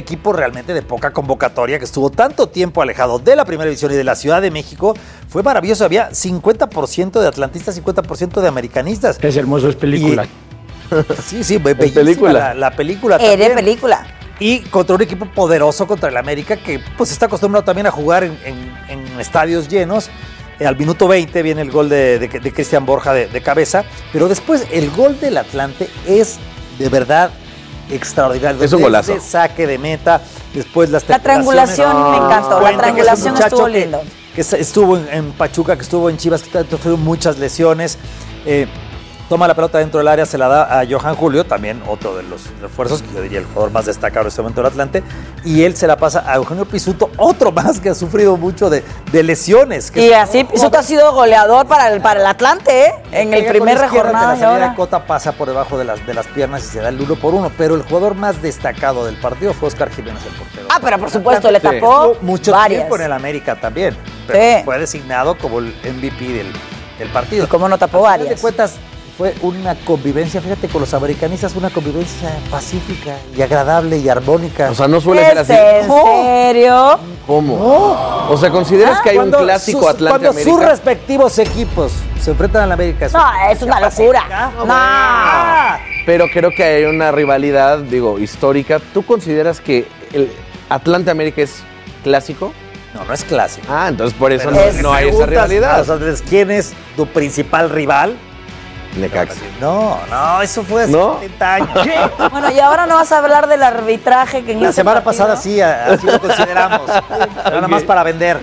equipo realmente de poca convocatoria que estuvo tanto tiempo alejado de la Primera División y de la Ciudad de México. Fue maravilloso, había 50% de atlantistas, 50% de americanistas. Es hermoso, es película. Sí, bellísima la película también. De película. Y contra un equipo poderoso contra el América que pues está acostumbrado también a jugar en estadios llenos. Al minuto 20 viene el gol de Cristian Borja de cabeza, pero después el gol del Atlante es de verdad extraordinario. Es un golazo. Desde saque de meta, después las La triangulación me encantó, la triangulación estuvo lindo. Que estuvo en Pachuca, que estuvo en Chivas, que sufrió muchas lesiones. Toma la pelota dentro del área, se la da a Johan Julio, también otro de los refuerzos, que yo diría el jugador más destacado en este momento del Atlante, y él se la pasa a Eugenio Pizzuto, otro más que ha sufrido mucho de lesiones. Y así Pizzuto ha sido goleador para el Atlante, en el primer jornada. La salida de Cota pasa por debajo de las piernas y se da el 1-1, pero el jugador más destacado del partido fue Oscar Jiménez, el portero. Ah, pero por supuesto, le tapó mucho varias. tiempo en el América también, pero fue designado como el MVP del partido. ¿Y cómo no tapó varias? De cuentas, fue una convivencia, fíjate, con los americanistas, una convivencia pacífica y agradable y armónica. O sea, no suele ser así. ¿En serio? ¿Cómo? O sea, ¿consideras que hay un clásico Atlante-América? Cuando sus respectivos equipos se enfrentan al América. No, es una locura. No. Pero creo que hay una rivalidad, histórica. ¿Tú consideras que el Atlante-América es clásico? No es clásico. Entonces por eso no hay esa rivalidad. Entonces, ¿quién es tu principal rival? Necaxa. No, eso fue hace 70 años. Bueno, y ahora no vas a hablar del arbitraje que en la semana pasada sí, así lo consideramos. Pero nada más para vender.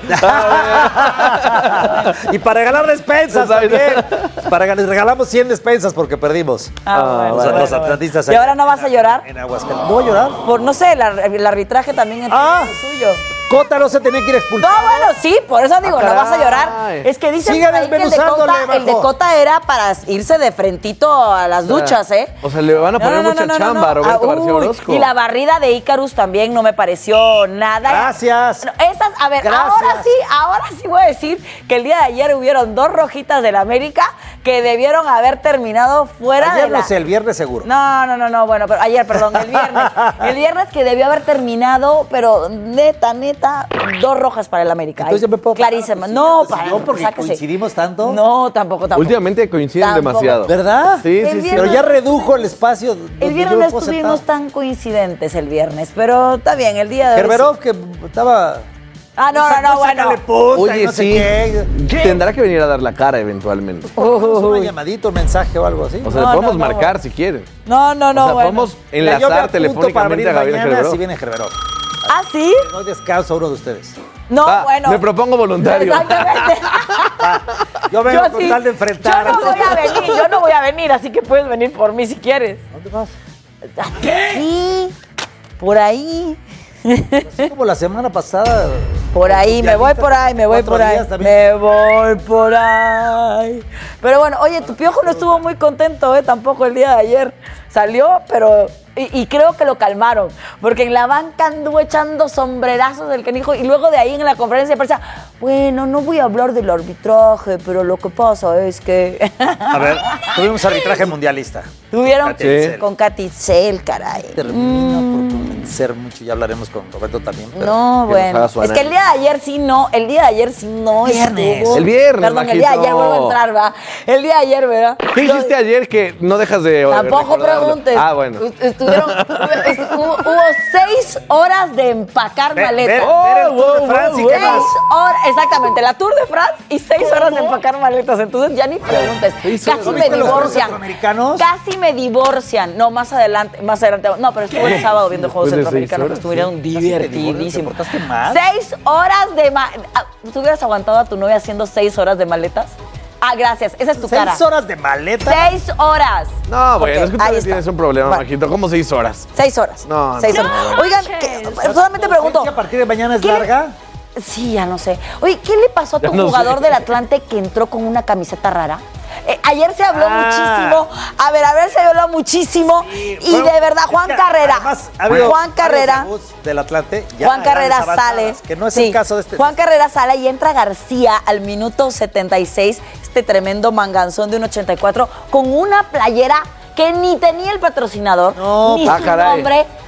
Y para regalar despensas también. Regalamos 100 despensas porque perdimos. Los atlantistas. ¿Y ahora no vas a llorar? En Aguascalientes. ¿No voy a llorar? Por, no sé, el arbitraje también es suyo. Cota no se tenía que ir expulsado. No, bueno, sí, por eso digo, no vas a llorar. Es que dicen por ahí que el de Cota era para irse de frentito a las duchas, ¿eh? O sea, le van a poner mucha chamba a Roberto García Orozco. Y la barrida de Ícarus también no me pareció nada. Gracias. Ahora sí voy a decir que el día de ayer hubieron 2 rojitas del América que debieron haber terminado fuera ayer no sé, el viernes seguro. No, bueno, pero ayer, perdón, el viernes. El viernes que debió haber terminado, pero neta, 2 rojas para el América. Entonces yo me puedo clarísima. No, porque coincidimos tanto. No, tampoco. Últimamente coinciden demasiado. ¿Verdad? Sí. Pero ya redujo el espacio. El viernes no estuvimos tan coincidentes el viernes, pero está bien, el día de hoy. Gerberov que estaba... bueno. Oye, sí. Tendrá que venir a dar la cara eventualmente. Un llamadito, un mensaje o algo así. O sea, le podemos marcar si quieren. No, o sea, podemos enlazar telefónicamente a Gabriel Gerberov. Si viene Gerberov. ¿Ah, sí? No descanso a uno de ustedes. No, bueno. Me propongo voluntario. Exactamente. Yo vengo con tal de enfrentar. Yo no voy a venir, así que puedes venir por mí si quieres. ¿Dónde vas? Aquí, por ahí. Así como la semana pasada. Por ahí, me voy por ahí. Pero bueno, oye, tu Piojo no estuvo muy contento, tampoco el día de ayer. Salió, pero... Y creo que lo calmaron, porque en la banca anduvo echando sombrerazos del canijo y luego de ahí en la conferencia de prensa, bueno, no voy a hablar del arbitraje, pero lo que pasa es que... A ver, tuvimos arbitraje mundialista. ¿Tuvieron? Con Katy Itzel, caray. Termina por convencer mucho, ya hablaremos con Roberto también. Pero no, bueno, es que el día de ayer sí no. El viernes. El viernes, perdón, el día de ayer vuelvo a entrar, ¿va? El día de ayer, ¿verdad? ¿Qué hiciste ayer que no dejas de tampoco preguntes. Bueno. Hubo 6 horas de empacar maletas. Ver el Tour de France y qué más. Exactamente, la Tour de France y 6 horas de empacar maletas. Entonces ya ni preguntes. Casi me divorcian. Casi me divorcian. No, más adelante. No, pero estuve el sábado viendo juegos centroamericanos que estuvieron divertidísimos. 6 horas de... ¿Tú hubieras aguantado a tu novia haciendo 6 horas de maletas? Gracias. Esa es tu cara. 6 horas de maleta. 6 horas. No, bueno, es que tú tienes un problema, Majito. ¿Cómo 6 horas? 6 horas. No. 6 horas. Oigan, solamente pregunto. ¿A partir de mañana es larga? Sí, ya no sé. Oye, ¿qué le pasó a tu jugador del Atlante que entró con una camiseta rara? Ayer se habló muchísimo. A ver, se habló muchísimo. Sí, y de verdad, Juan Carrera. Juan Carrera. Del Atlante. Juan Carrera sale. Que no es el caso de este. Juan Carrera sale y entra García al minuto 76. Este tremendo manganzón de 1.84 con una playera que ni tenía el patrocinador, ni su nombre.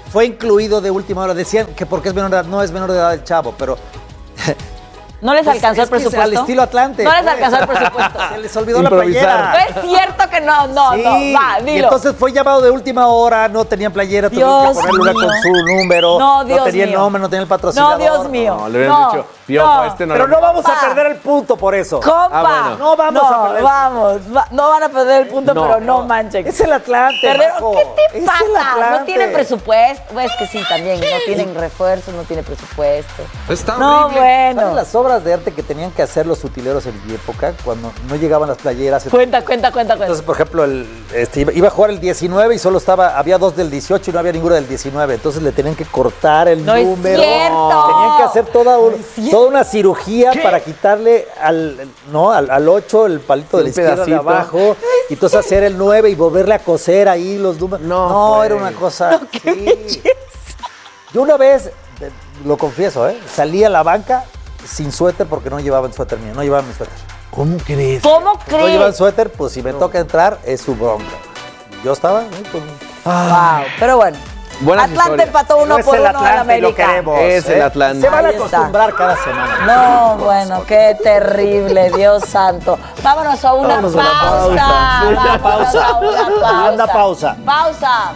fue incluido de última hora. Decían que porque es menor de edad, no es menor de edad el chavo, pero... ¿No les alcanzó el presupuesto? Al estilo Atlante. No les alcanzó el presupuesto. Se les olvidó la playera. No es cierto que no. Va, dilo. Y entonces fue llamado de última hora, no tenían playera, tuvieron que ponerle una con su número. No tenía el nombre, no tenía el patrocinador. No, Dios mío. No, le hubieran dicho, Piojo, Pero no vamos a perder el punto por eso. Compa. No vamos a perder. No van a perder el punto, pero no manchen. Es el Atlante. ¿Qué te pasa? No tienen presupuesto. Es que sí, también. No tienen refuerzos, no tienen presupuesto. Está horrible. Bueno. ¿Saben las obras de arte que tenían que hacer los utileros en mi época? Cuando no llegaban las playeras. Cuenta. Entonces, por ejemplo, iba a jugar el 19 y solo había 2 del 18 y no había ninguno del 19. Entonces le tenían que cortar el número. Es cierto. Tenían que hacer toda una cirugía para quitarle al 8 el palito de la izquierda de abajo. Y entonces hacer el 9 y volverle a coser ahí los números. No, era una cosa. Sí. Yo una vez, lo confieso, salí a la banca sin suéter porque no llevaban suéter mío, no llevaban mi suéter. ¿Cómo crees? ¿Cómo crees? No llevan suéter, pues si me toca entrar es su bronca. Yo estaba, pues... Wow, pero bueno. Buenas Atlante historias. empató 1-1 a América. Es el Atlante. Se van a acostumbrar cada semana. No, bueno, qué terrible, Dios santo. Vámonos a una pausa. Anda pausa. Pausa.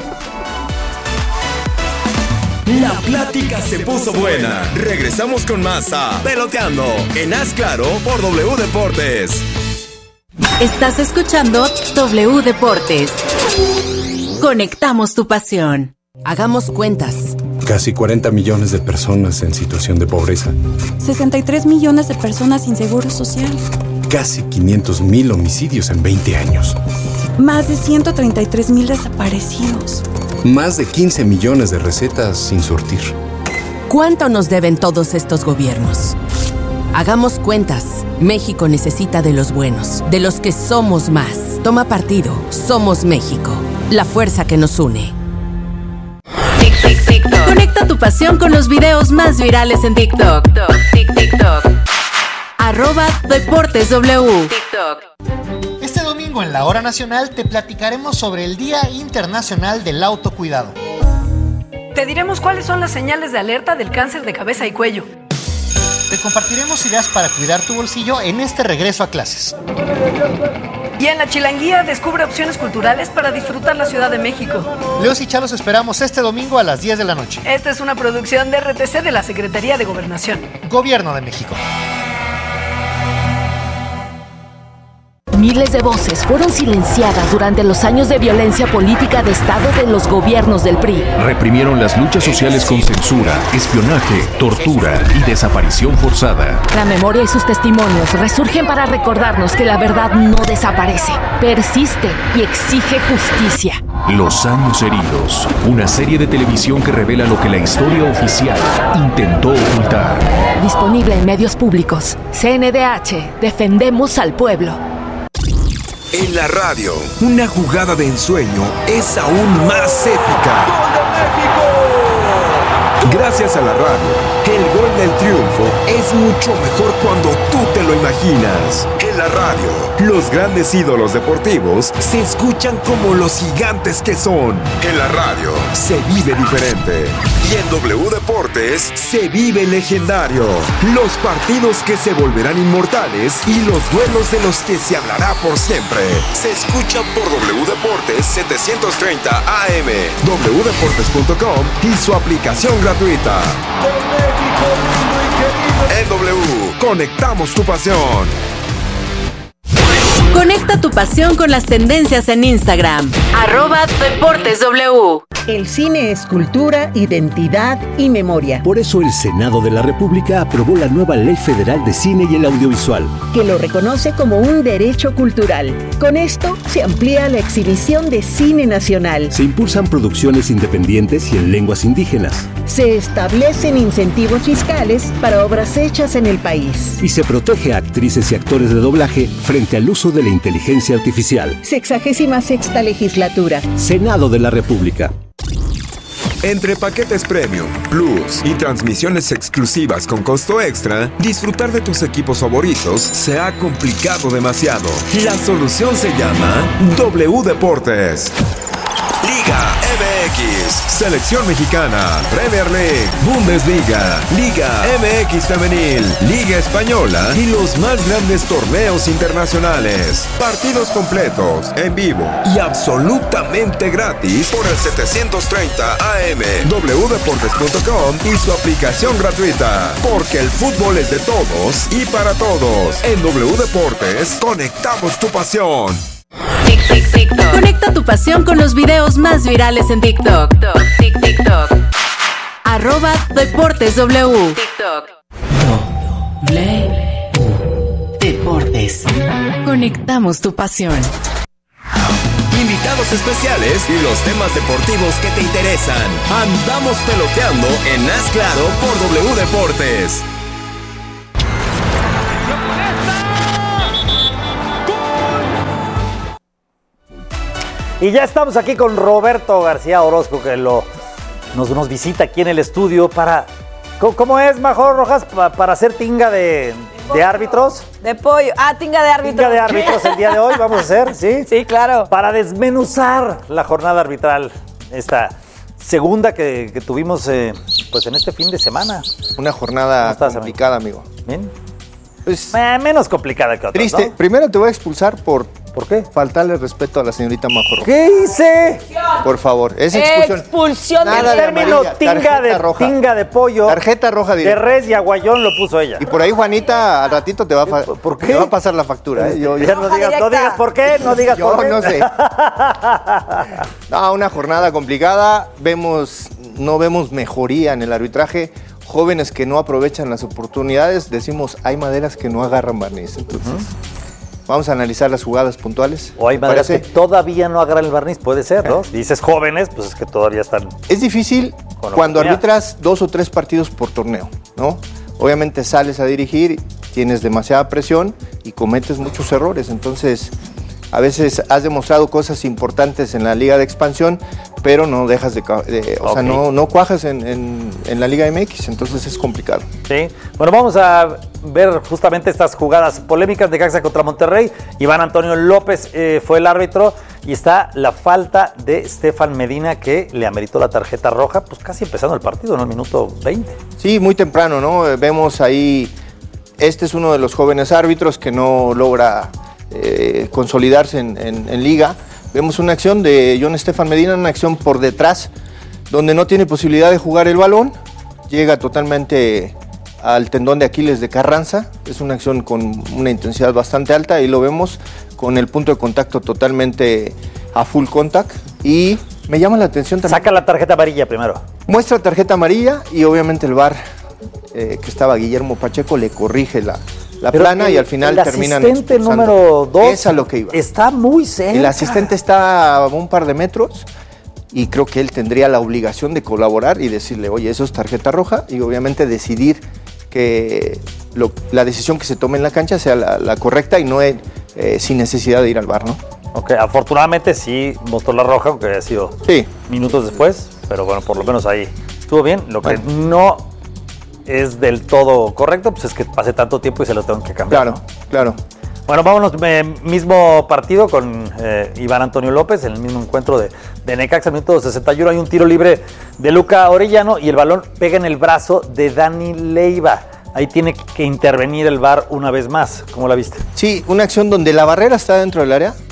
La plática se puso buena. Regresamos con más a Peloteando en Haz Claro por W Deportes. Estás escuchando W Deportes. Conectamos tu pasión. Hagamos cuentas. Casi 40 millones de personas en situación de pobreza. 63 millones de personas sin seguro social. Casi 500,000 homicidios en 20 años. Más de 133,000 desaparecidos. Más de 15 millones de recetas sin surtir. ¿Cuánto nos deben todos estos gobiernos? Hagamos cuentas. México necesita de los buenos, de los que somos más. Toma partido. Somos México. La fuerza que nos une. TikTok. Conecta tu pasión con los videos más virales en TikTok. TikTok. @DeportesW. TikTok. Este domingo en la Hora Nacional te platicaremos sobre el Día Internacional del Autocuidado. Te diremos cuáles son las señales de alerta del cáncer de cabeza y cuello. Te compartiremos ideas para cuidar tu bolsillo en este regreso a clases. Y en la Chilanguía descubre opciones culturales para disfrutar la Ciudad de México. Leos y Chalos esperamos este domingo a las 10 de la noche. Esta es una producción de RTC de la Secretaría de Gobernación. Gobierno de México. Miles de voces fueron silenciadas durante los años de violencia política de Estado de los gobiernos del PRI. Reprimieron las luchas sociales con censura, espionaje, tortura y desaparición forzada. La memoria y sus testimonios resurgen para recordarnos que la verdad no desaparece, persiste y exige justicia. Los años heridos, una serie de televisión que revela lo que la historia oficial intentó ocultar. Disponible en medios públicos. CNDH, defendemos al pueblo. En la radio, una jugada de ensueño es aún más épica. ¡Gol de México! Gracias a la radio, el gol del triunfo es mucho mejor cuando tú te lo imaginas. En la radio, los grandes ídolos deportivos se escuchan como los gigantes que son. En la radio, se vive diferente. Y en W Deportes, se vive legendario. Los partidos que se volverán inmortales y los duelos de los que se hablará por siempre. Se escuchan por W Deportes 730 AM, wdeportes.com y su aplicación gratuita. En W, conectamos tu pasión. Conecta tu pasión con las tendencias en Instagram. @DeportesW. El cine es cultura, identidad y memoria. Por eso el Senado de la República aprobó la nueva Ley Federal de Cine y el Audiovisual, que lo reconoce como un derecho cultural. Con esto se amplía la exhibición de cine nacional. Se impulsan producciones independientes y en lenguas indígenas. Se establecen incentivos fiscales para obras hechas en el país. Y se protege a actrices y actores de doblaje frente al uso de la inteligencia artificial. 66ª legislatura. Senado de la República. Entre paquetes premium, plus y transmisiones exclusivas con costo extra, disfrutar de tus equipos favoritos se ha complicado demasiado. La solución se llama W Deportes. Liga MX, Selección Mexicana, Premier League, Bundesliga, Liga MX Femenil, Liga Española y los más grandes torneos internacionales. Partidos completos, en vivo y absolutamente gratis por el 730 AM, wdeportes.com y su aplicación gratuita. Porque el fútbol es de todos y para todos. En W Deportes, conectamos tu pasión. TikTok. Conecta tu pasión con los videos más virales en TikTok. TikTok. @DeportesW. TikTok. Deportes. Conectamos tu pasión. Invitados especiales y los temas deportivos que te interesan. Andamos peloteando en Haz Claro por W Deportes. Y ya estamos aquí con Roberto García Orozco, que nos visita aquí en el estudio para... ¿Cómo es, Majo Rojas? ¿Para hacer tinga de árbitros? De pollo. Tinga de árbitros. Tinga de árbitros el día de hoy vamos a hacer, ¿sí? Sí, claro. Para desmenuzar la jornada arbitral, esta segunda que tuvimos pues en este fin de semana. Una jornada complicada, amigo. Bien. Pues, menos complicada que otras, triste. ¿no? Primero te voy a expulsar ¿Por qué? Faltarle respeto a la señorita Majo Rojas. ¿Qué hice? Por favor, es expulsión. Expulsión. Nada el término tinga de pollo. Tarjeta roja directa. De res y aguayón lo puso ella. Y por ahí, Juanita, al ratito te va a pasar la factura. Ya no digas por qué, no digas por qué. Yo no sé. No, una jornada complicada. No vemos mejoría en el arbitraje. Jóvenes que no aprovechan las oportunidades. Decimos, hay maderas que no agarran barniz. Entonces... Vamos a analizar las jugadas puntuales. O hay maderas que todavía no agarran el barniz, puede ser, ¿no? Dices jóvenes, pues es que todavía están... Es difícil cuando arbitras 2 o 3 partidos por torneo, ¿no? Obviamente sales a dirigir, tienes demasiada presión y cometes muchos errores. Entonces, a veces has demostrado cosas importantes en la Liga de Expansión, pero no dejas o sea, no cuajas en la Liga MX, entonces es complicado. Sí, bueno, vamos a ver justamente estas jugadas polémicas de Necaxa contra Monterrey. Iván Antonio López fue el árbitro y está la falta de Stefan Medina que le ameritó la tarjeta roja, pues casi empezando el partido, ¿no? El minuto 20. Sí, muy temprano, ¿no? Vemos ahí, este es uno de los jóvenes árbitros que no logra consolidarse en Liga. Vemos una acción de John Stefan Medina, una acción por detrás, donde no tiene posibilidad de jugar el balón, llega totalmente al tendón de Aquiles de Carranza, es una acción con una intensidad bastante alta y lo vemos con el punto de contacto totalmente a full contact y me llama la atención también. Saca la tarjeta amarilla primero. Muestra tarjeta amarilla y obviamente el VAR, que estaba Guillermo Pacheco, le corrige la plana y al final terminan expulsando. El asistente número 2 es a lo que iba. Está muy cerca. El asistente está a un par de metros y creo que él tendría la obligación de colaborar y decirle, oye, eso es tarjeta roja y obviamente decidir que la decisión que se tome en la cancha sea la correcta y no sin necesidad de ir al VAR, ¿no? Ok, afortunadamente sí mostró la roja, aunque haya sido minutos después, pero bueno, por lo menos ahí estuvo bien. Lo que no es del todo correcto, pues es que pase tanto tiempo y se lo tengo que cambiar. Claro, claro. Bueno, vámonos, mismo partido con Iván Antonio López, en el mismo encuentro de Necaxa, al minuto 61 hay un tiro libre de Luca Orellano y el balón pega en el brazo de Dani Leiva. Ahí tiene que intervenir el VAR una vez más. ¿Cómo la viste? Sí, una acción donde la barrera está dentro del área.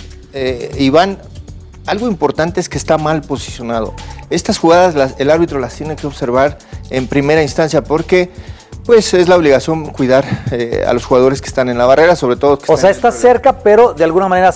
Iván, algo importante es que está mal posicionado. Estas jugadas el árbitro las tiene que observar en primera instancia porque pues es la obligación cuidar a los jugadores que están en la barrera, sobre todo que está cerca, pero de alguna manera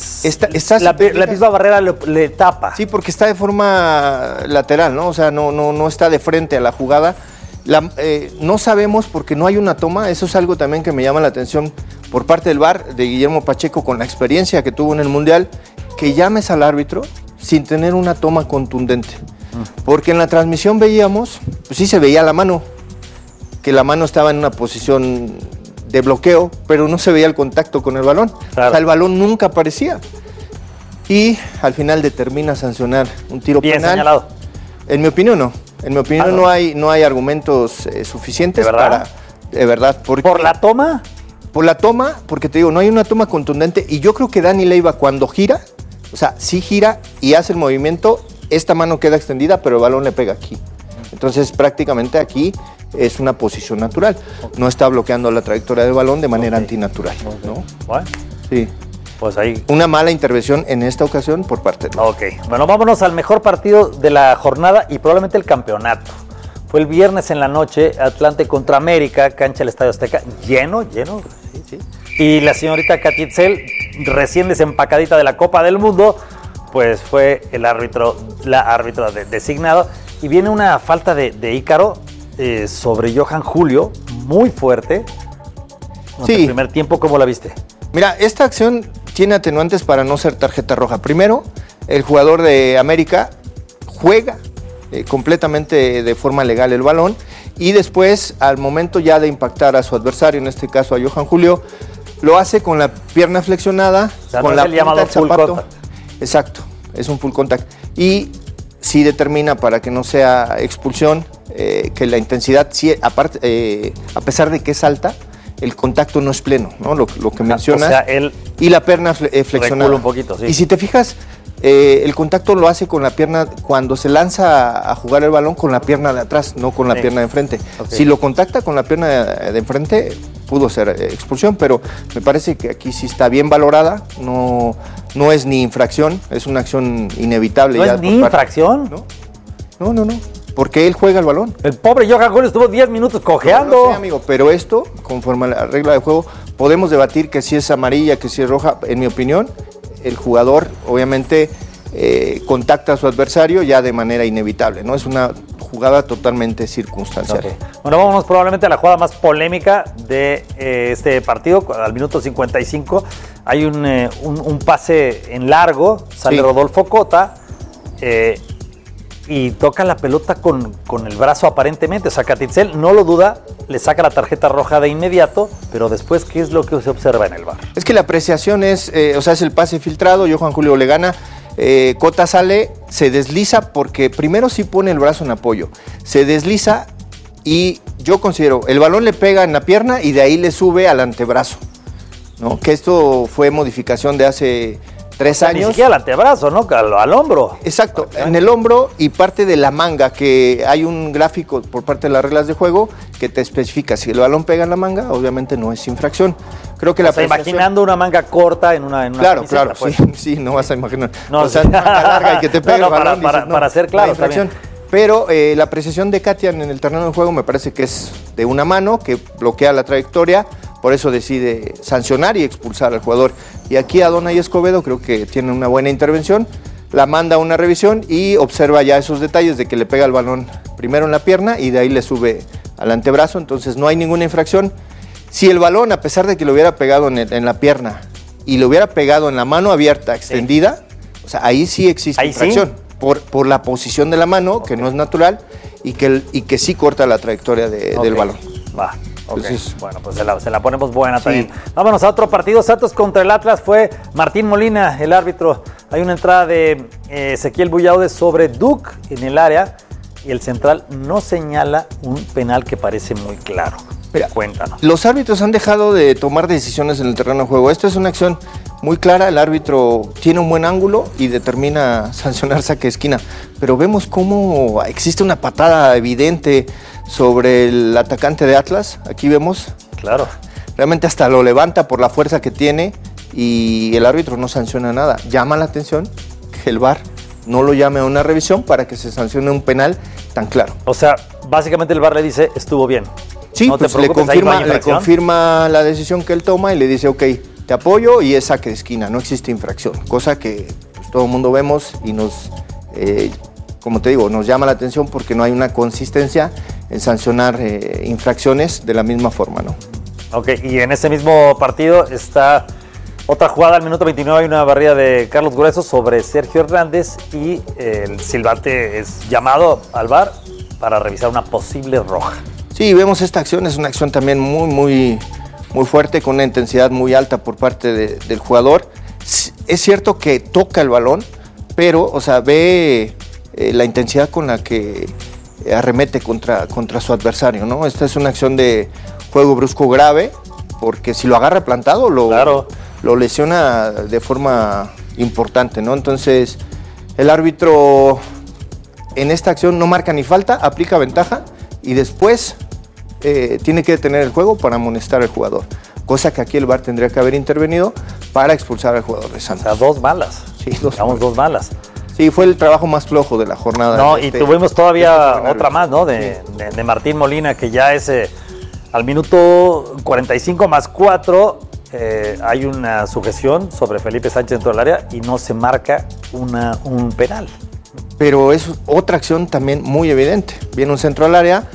la misma barrera le tapa. Sí, porque está de forma lateral, ¿no? O sea, no está de frente a la jugada. No sabemos porque no hay una toma, eso es algo también que me llama la atención por parte del VAR, de Guillermo Pacheco, con la experiencia que tuvo en el Mundial, que llames al árbitro sin tener una toma contundente. Porque en la transmisión veíamos, pues sí se veía la mano, que la mano estaba en una posición de bloqueo, pero no se veía el contacto con el balón. Claro. O sea, el balón nunca aparecía. Y al final determina sancionar un tiro bien penal. Señalado. En mi opinión no. En mi opinión no hay argumentos suficientes para... De verdad. ¿Por la toma? Por la toma, porque te digo, no hay una toma contundente y yo creo que Dani Leiva cuando gira, o sea, sí gira y hace el movimiento, esta mano queda extendida, pero el balón le pega aquí. Entonces, prácticamente aquí es una posición natural. No está bloqueando la trayectoria del balón de manera antinatural, ¿no? Bueno. Sí. Pues ahí. Una mala intervención en esta ocasión por parte de... Ok. Bueno, vámonos al mejor partido de la jornada y probablemente el campeonato. Fue el viernes en la noche, Atlante contra América, cancha del Estadio Azteca, lleno, sí. Y la señorita Katy Itzel, recién desempacadita de la Copa del Mundo, pues fue la árbitra designada. Y viene una falta de Ícaro sobre Johan Julio, muy fuerte. Sí. El primer tiempo, ¿cómo la viste? Mira, esta acción tiene atenuantes para no ser tarjeta roja. Primero, el jugador de América juega completamente de forma legal el balón y después, al momento ya de impactar a su adversario, en este caso a Johan Julio, lo hace con la pierna flexionada, o sea, con no la es el llamado full contact. Exacto, es un full contact. Y sí determina para que no sea expulsión, que la intensidad, sí, aparte, a pesar de que es alta, el contacto no es pleno, ¿no? Lo que mencionas. O sea, él y la pierna flexionada. Recula un poquito, sí. Y si te fijas, el contacto lo hace con la pierna cuando se lanza a jugar el balón con la pierna de atrás, no con la pierna de enfrente. Okay. Si lo contacta con la pierna de enfrente, pudo ser expulsión, pero me parece que aquí sí está bien valorada, no es ni infracción, es una acción inevitable. ¿No es ni infracción? No. Porque él juega el balón. El pobre Johan Julio estuvo 10 minutos cojeando. No sé, amigo, pero esto, conforme a la regla de juego, podemos debatir que si es amarilla, que si es roja. En mi opinión, el jugador obviamente contacta a su adversario ya de manera inevitable, ¿no? Es una jugada totalmente circunstancial. Okay. Bueno, vámonos probablemente a la jugada más polémica de este partido. Al minuto 55 hay un pase en largo, sale Rodolfo Cota y toca la pelota con el brazo aparentemente. O sea, Katy Itzel no lo duda, le saca la tarjeta roja de inmediato, pero después, ¿qué es lo que se observa en el VAR? Es que la apreciación es el pase filtrado, Johan Julio le gana, Cota sale, se desliza porque primero sí pone el brazo en apoyo, se desliza y yo considero, el balón le pega en la pierna y de ahí le sube al antebrazo, ¿no? Que esto fue modificación de hace 3 años. Ni siquiera al antebrazo, ¿no? Al hombro. Exacto, en el hombro y parte de la manga, que hay un gráfico por parte de las reglas de juego que te especifica, si el balón pega en la manga, obviamente no es infracción. Creo que imaginando una manga corta en una claro, pues. sí, no vas a imaginar. O sea, manga larga y que te pegue el balón. Para ser claro, infracción. Pero la apreciación de Katia en el terreno de juego me parece que es de una mano, que bloquea la trayectoria, por eso decide sancionar y expulsar al jugador. Y aquí Adonay Escobedo creo que tiene una buena intervención, la manda a una revisión y observa ya esos detalles de que le pega el balón primero en la pierna y de ahí le sube al antebrazo, entonces no hay ninguna infracción. Si el balón, a pesar de que lo hubiera pegado en la pierna y lo hubiera pegado en la mano abierta, extendida, o sea, ahí sí existe infracción. ¿Sí? Por la posición de la mano, que no es natural, y que sí corta la trayectoria del balón. Va. Entonces, bueno, pues se la ponemos buena también. Vámonos a otro partido. Santos contra el Atlas, fue Martín Molina, el árbitro. Hay una entrada de Ezequiel Buyaude sobre Duke en el área y el central no señala un penal que parece muy claro. Mira, cuéntanos. Los árbitros han dejado de tomar decisiones en el terreno de juego. Esto es una acción muy clara. El árbitro tiene un buen ángulo y determina sancionar saque de esquina. Pero vemos cómo existe una patada evidente sobre el atacante de Atlas. Aquí vemos. Claro. Realmente hasta lo levanta por la fuerza que tiene y el árbitro no sanciona nada. Llama la atención que el VAR no lo llame a una revisión para que se sancione un penal tan claro. O sea, básicamente el VAR le dice, estuvo bien. Sí, no pues le confirma la decisión que él toma y le dice, ok, te apoyo y es saque de esquina, no existe infracción. Cosa que pues, todo el mundo vemos y nos, como te digo, nos llama la atención porque no hay una consistencia en sancionar infracciones de la misma forma, ¿no? Ok, y en ese mismo partido está otra jugada, al minuto 29 hay una barrida de Carlos Grueso sobre Sergio Hernández y el silbante es llamado al VAR para revisar una posible roja. Sí, vemos esta acción, es una acción también muy fuerte, con una intensidad muy alta por parte del jugador. Es cierto que toca el balón, pero, o sea, ve la intensidad con la que arremete contra su adversario, ¿no? Esta es una acción de juego brusco grave, porque si lo agarra plantado, lo lesiona de forma importante, ¿no? Entonces, el árbitro en esta acción no marca ni falta, aplica ventaja y después tiene que detener el juego para amonestar al jugador. Cosa que aquí el VAR tendría que haber intervenido para expulsar al jugador de Santos. O sea, 2 malas. Sí, dos malas. Sí, fue el trabajo más flojo de la jornada. No, y tuvimos todavía otra más, ¿no? De Martín Molina, que ya es al minuto 45 más 4, hay una sujeción sobre Felipe Sánchez dentro del área y no se marca un penal. Pero es otra acción también muy evidente. Viene un centro al área,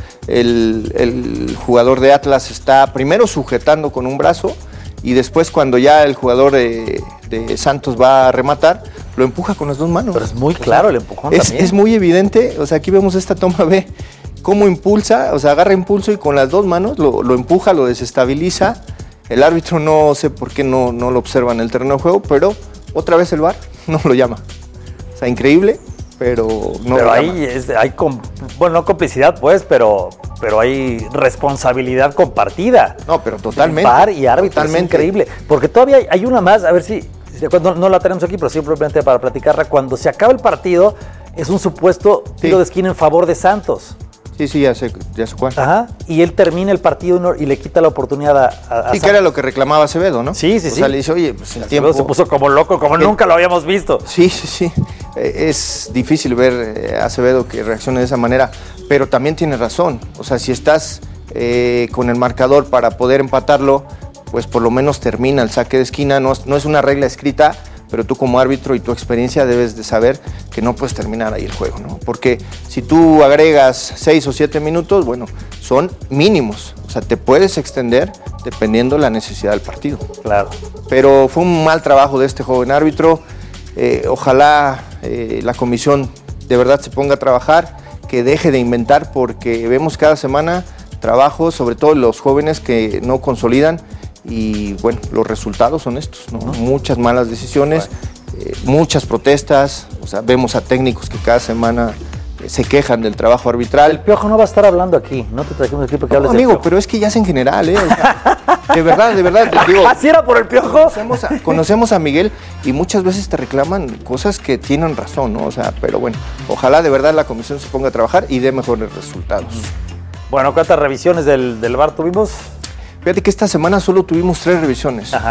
el jugador de Atlas está primero sujetando con un brazo y después cuando ya el jugador de Santos va a rematar, lo empuja con las 2 manos. Pero es muy claro el empujón también. Es muy evidente, o sea, aquí vemos esta toma, ve cómo impulsa, o sea, agarra impulso y con las 2 manos lo empuja, lo desestabiliza. El árbitro no sé por qué no lo observa en el terreno de juego, pero otra vez el VAR no lo llama. O sea, increíble, pero no pero lo ahí llama. hay bueno, no complicidad pues, pero hay responsabilidad compartida. No, pero totalmente. VAR y árbitro, es increíble. Porque todavía hay una más, a ver si no la tenemos aquí, pero simplemente para platicarla. Cuando se acaba el partido, es un supuesto tiro de esquina en favor de Santos. Sí, ya sé cuál. Ajá, y él termina el partido y le quita la oportunidad a Santos. Que era lo que reclamaba Acevedo, ¿no? Sí. O sea, le dice, oye, pues el tiempo se puso como loco, como nunca lo habíamos visto. Sí. Es difícil ver a Acevedo que reaccione de esa manera, pero también tiene razón. O sea, si estás con el marcador para poder empatarlo, pues por lo menos termina el saque de esquina. No es una regla escrita, pero tú como árbitro y tu experiencia debes de saber que no puedes terminar ahí el juego, ¿no? Porque si tú agregas 6 o 7 minutos, bueno, son mínimos. O sea, te puedes extender dependiendo de la necesidad del partido. Claro. Pero fue un mal trabajo de este joven árbitro. Ojalá la comisión de verdad se ponga a trabajar, que deje de inventar, porque vemos cada semana trabajos, sobre todo los jóvenes que no consolidan. Y bueno, los resultados son estos, ¿no? Muchas malas decisiones, muchas protestas, o sea, vemos a técnicos que cada semana se quejan del trabajo arbitral. El Piojo no va a estar hablando aquí, no te trajimos aquí porque hables del amigo, Piojo. pero es que ya es en general, o sea, de verdad, digo, ¿así era por el Piojo? Conocemos a Miguel y muchas veces te reclaman cosas que tienen razón, ¿no? O sea, pero bueno, ojalá de verdad la comisión se ponga a trabajar y dé mejores resultados. Bueno, ¿cuántas revisiones del VAR tuvimos? Fíjate que esta semana solo tuvimos 3 revisiones. Ajá.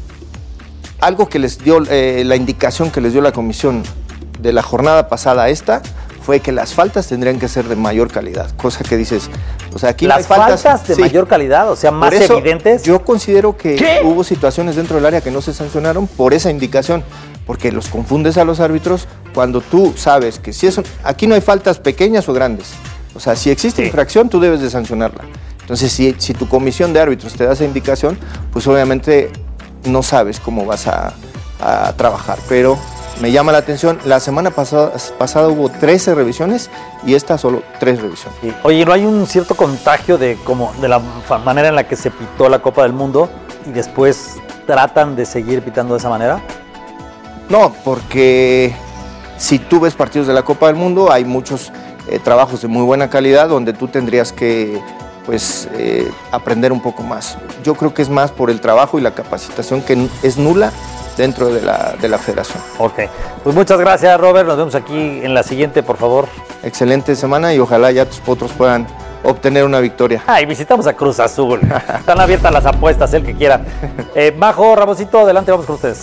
Algo que les dio, la indicación que les dio la comisión de la jornada pasada a esta, fue que las faltas tendrían que ser de mayor calidad. Cosa que dices, o sea, aquí las no hay faltas de mayor calidad, o sea, más por eso, evidentes. Yo considero que hubo situaciones dentro del área que no se sancionaron por esa indicación, porque los confundes a los árbitros cuando tú sabes que aquí no hay faltas pequeñas o grandes. O sea, si existe infracción, tú debes de sancionarla. Entonces, si tu comisión de árbitros te da esa indicación, pues obviamente no sabes cómo vas a trabajar. Pero me llama la atención, la semana pasada hubo 13 revisiones y esta solo 3 revisiones. Sí. Oye, ¿no hay un cierto contagio de la manera en la que se pitó la Copa del Mundo y después tratan de seguir pitando de esa manera? No, porque si tú ves partidos de la Copa del Mundo, hay muchos trabajos de muy buena calidad donde tú tendrías que aprender un poco más. Yo creo que es más por el trabajo y la capacitación que es nula dentro de la federación. Ok, pues muchas gracias, Robert, nos vemos aquí en la siguiente, por favor. Excelente semana y ojalá ya tus potros puedan obtener una victoria. Y visitamos a Cruz Azul, están abiertas las apuestas, el que quiera. Majo, Ramosito, adelante, vamos con ustedes.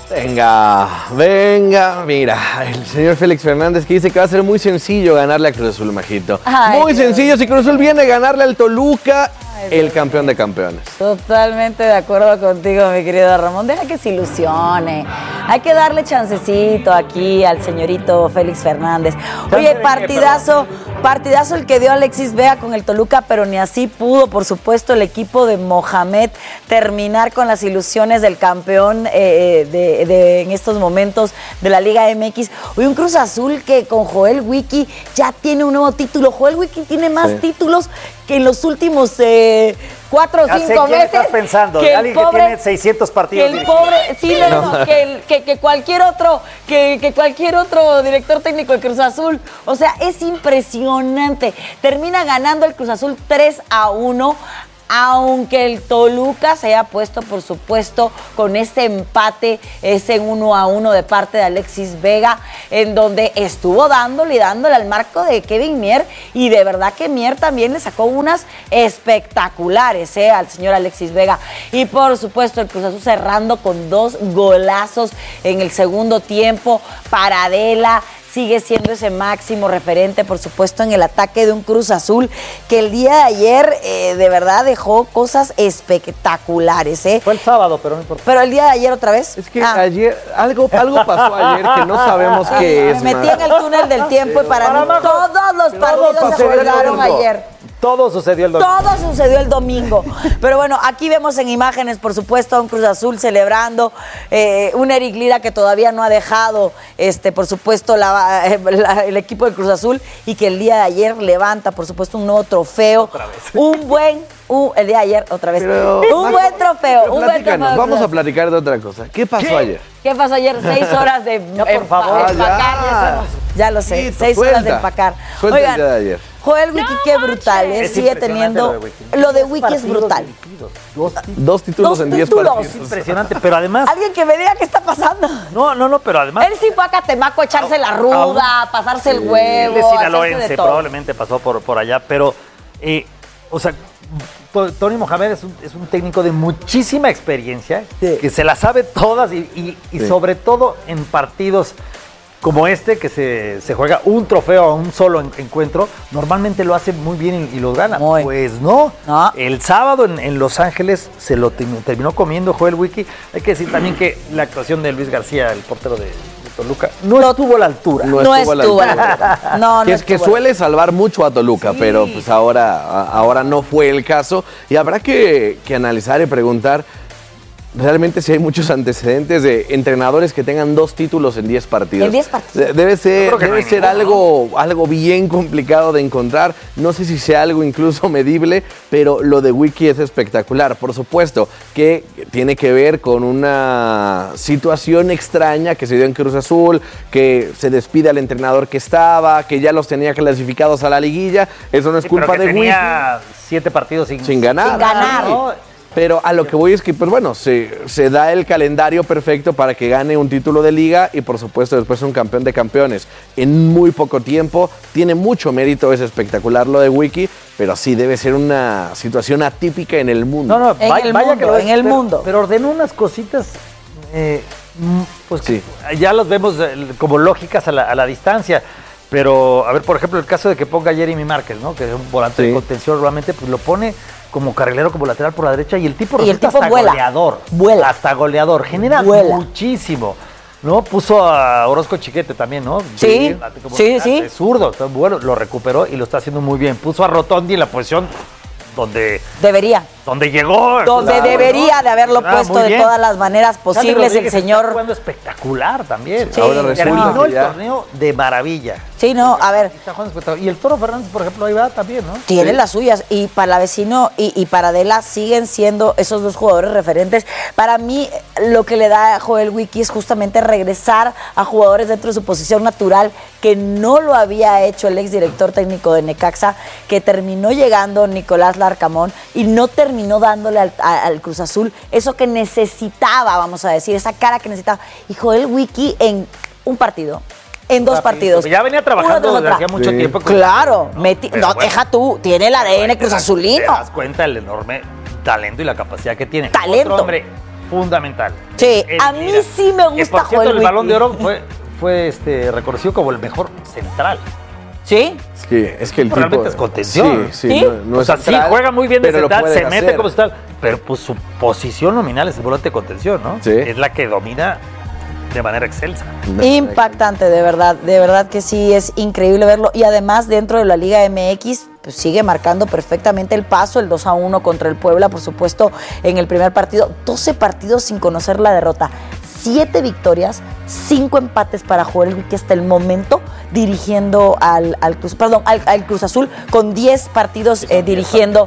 Venga, mira, el señor Félix Fernández que dice que va a ser muy sencillo ganarle a Cruz Azul, Majito. Muy sencillo, si Cruz Azul viene a ganarle al Toluca, el campeón de campeones. Totalmente de acuerdo contigo, mi querido Ramón. Deja que se ilusione. Hay que darle chancecito aquí al señorito Félix Fernández. Oye, partidazo el que dio Alexis Vega con el Toluca, pero ni así pudo, por supuesto, el equipo de Mohamed terminar con las ilusiones del campeón en estos momentos de la Liga MX. Hoy un Cruz Azul que con Joel Wiki ya tiene un nuevo título. Joel Wiki tiene más títulos que en los últimos 4 o 5 meses. Estás pensando? Que alguien que tiene 600 partidos. Que el pobre, que cualquier otro director técnico de Cruz Azul. O sea, es impresionante. Termina ganando el Cruz Azul 3-1 aunque el Toluca se haya puesto, por supuesto, con ese empate, ese 1-1 de parte de Alexis Vega, en donde estuvo dándole al marco de Kevin Mier, y de verdad que Mier también le sacó unas espectaculares al señor Alexis Vega. Y por supuesto el Cruz Azul cerrando con 2 golazos en el segundo tiempo. Paradela sigue siendo ese máximo referente, por supuesto, en el ataque de un Cruz Azul que el día de ayer de verdad dejó cosas espectaculares. Fue el sábado, pero no importa. Pero el día de ayer otra vez. Es que ayer, algo pasó ayer que no sabemos qué es. Me metí en el túnel del tiempo y para mí todos los partidos se jugaron ayer. Todo sucedió el domingo. Todo sucedió el domingo. Pero bueno, aquí vemos en imágenes, por supuesto, a un Cruz Azul celebrando, un Eric Lira que todavía no ha dejado, por supuesto, el equipo del Cruz Azul, y que el día de ayer levanta, por supuesto, un nuevo trofeo. Otra vez. El día de ayer, otra vez. Un buen trofeo. Vamos a platicar de otra cosa. ¿Qué pasó ayer? ¿Qué pasó ayer? 6 horas de por favor, empacar. Ya lo sé, 6 horas de empacar. Oigan, el día de ayer. Joel Wiki, qué brutal, sigue teniendo. Lo de Wiki es brutal. 2 títulos en 10 partidos. Es impresionante, pero además. Alguien que me diga qué está pasando. No, pero además. Él sí fue a Catemaco a echarse la ruda, a pasarse el huevo. Él es sinaloense, probablemente pasó por allá, pero. O sea, Tony Mohamed es un técnico de muchísima experiencia, que se la sabe todas y sobre todo en partidos como que se juega un trofeo a un solo encuentro, normalmente lo hace muy bien y lo gana. Pues no. El sábado en Los Ángeles se lo terminó comiendo Joel Wiki. Hay que decir también que la actuación de Luis García, el portero de Toluca, no estuvo a la altura. No estuvo a la altura. Que suele salvar mucho a Toluca, pero pues ahora no fue el caso. Y habrá que analizar y preguntar realmente si hay muchos antecedentes de entrenadores que tengan 2 títulos en 10 partidos. En 10 partidos. Debe ser algo bien complicado de encontrar. No sé si sea algo incluso medible, pero lo de Wiki es espectacular. Por supuesto que tiene que ver con una situación extraña que se dio en Cruz Azul, que se despide al entrenador que estaba, que ya los tenía clasificados a la liguilla. Eso no es culpa de Wiki. Tenía 7 partidos sin ganar. ¿no? Pero a lo que voy es que, pues bueno, se da el calendario perfecto para que gane un título de liga y, por supuesto, después un campeón de campeones en muy poco tiempo. Tiene mucho mérito, es espectacular lo de Wiki, pero sí debe ser una situación atípica en el mundo. No, vaya que lo es, en el mundo. Pero ordenó unas cositas, pues sí, ya los vemos como lógicas a la distancia. Pero, a ver, por ejemplo, el caso de que ponga a Jeremy Márquez, ¿no? Que es un volante de contención, realmente, pues lo pone como carrilero, como lateral por la derecha, y el tipo resulta hasta goleador. Hasta goleador. Genera muchísimo, ¿no? Puso a Orozco Chiquete también, ¿no? Sí. Es zurdo, está bueno, lo recuperó y lo está haciendo muy bien. Puso a Rotondi en la posición donde llegó. Donde debería de haberlo puesto de todas las maneras posibles el señor. Está jugando espectacular también. Sí, ahora terminó el torneo de maravilla. Sí, no, a ver. Está jugando espectacular. Y el Toro Fernández, por ejemplo, ahí va también, ¿no? Tiene las suyas. Y para Vecino y para Adela siguen siendo esos 2 jugadores referentes. Para mí, lo que le da a Joel Wiki es justamente regresar a jugadores dentro de su posición natural, que no lo había hecho el exdirector técnico de Necaxa, que terminó llegando Nicolás Larcamón y no terminó dándole al Cruz Azul eso que necesitaba, vamos a decir, esa cara que necesitaba. Y Joel Wiki en un partido, en 2 partidos. Ya venía trabajando desde hacía mucho tiempo. Claro, deja tú, tiene el ADN Cruz Azulino. Te das cuenta del enorme talento y la capacidad que tiene. Talento. Otro hombre fundamental. Sí, a mí sí me gusta Joel Wiki. El Balón de Oro fue reconocido como el mejor central. ¿Sí? Es que el tipo realmente es contención. Sí. No es central, sí, juega muy bien de central, se mete como central, pero pues su posición nominal es el volante de contención, ¿no? Sí. Es la que domina de manera excelsa. Impactante, de verdad que sí, es increíble verlo. Y además, dentro de la Liga MX, pues sigue marcando perfectamente el paso, el 2-1 contra el Puebla, por supuesto, en el primer partido. 12 partidos sin conocer la derrota. 7 victorias, 5 empates para Joel Wiki hasta el momento, dirigiendo al Cruz Azul, con 10 partidos dirigiendo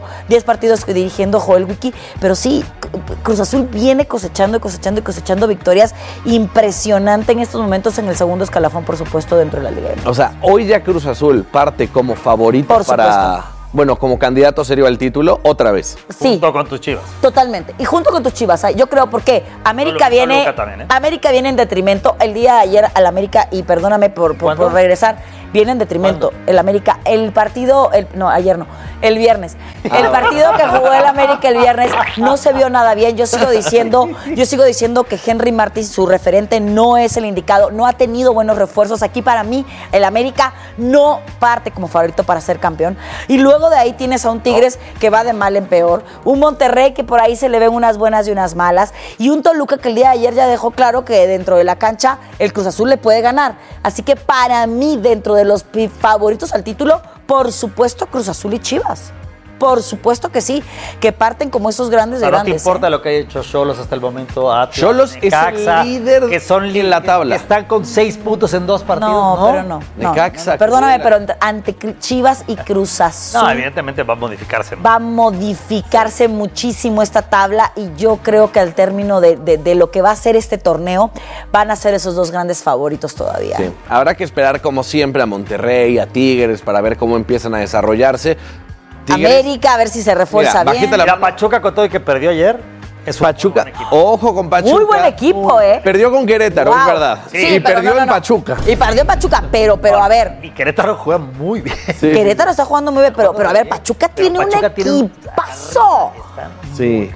Joel Wiki. Pero sí, Cruz Azul viene cosechando victorias impresionante en estos momentos en el segundo escalafón, por supuesto, dentro de la Liga. O sea, hoy ya Cruz Azul parte como favorito para bueno, como candidato serio al título, otra vez. Sí. Junto con tus Chivas. Totalmente. Y junto con tus Chivas, yo creo, porque América viene en detrimento. El día de ayer al América, y perdóname por regresar, viene en detrimento. ¿Cuándo? El América, el partido, ayer no, el viernes. El partido que jugó el América el viernes no se vio nada bien. Yo sigo diciendo que Henry Martín, su referente, no es el indicado, no ha tenido buenos refuerzos. Aquí para mí, el América no parte como favorito para ser campeón. Y luego de ahí tienes a un Tigres que va de mal en peor, un Monterrey que por ahí se le ven unas buenas y unas malas, y un Toluca que el día de ayer ya dejó claro que dentro de la cancha el Cruz Azul le puede ganar. Así que para mí, dentro de los favoritos al título, por supuesto Cruz Azul y Chivas. Por supuesto que sí, que parten como esos grandes de grandes. No te importa lo que haya hecho Xolos hasta el momento. Xolos es el líder que son en la tabla. Que están con 6 puntos en 2 partidos. No, pero no. Necaxa, perdóname, pero ante Chivas y Cruz Azul. No, evidentemente va a modificarse. Va a modificarse muchísimo esta tabla, y yo creo que al término de lo que va a ser este torneo, van a ser esos dos grandes favoritos todavía. Sí. Habrá que esperar, como siempre, a Monterrey, a Tigres, para ver cómo empiezan a desarrollarse. Tigres. América, a ver si se refuerza bien. La Pachuca, con todo y que perdió ayer, es Pachuca. Ojo con Pachuca. Muy buen equipo, Perdió con Querétaro, es verdad. Sí, y perdió en Pachuca. Y perdió en Pachuca, pero a ver. Y Querétaro juega muy bien. Sí. Querétaro está jugando muy bien, pero a ver, Pachuca tiene un equipazo. Sí.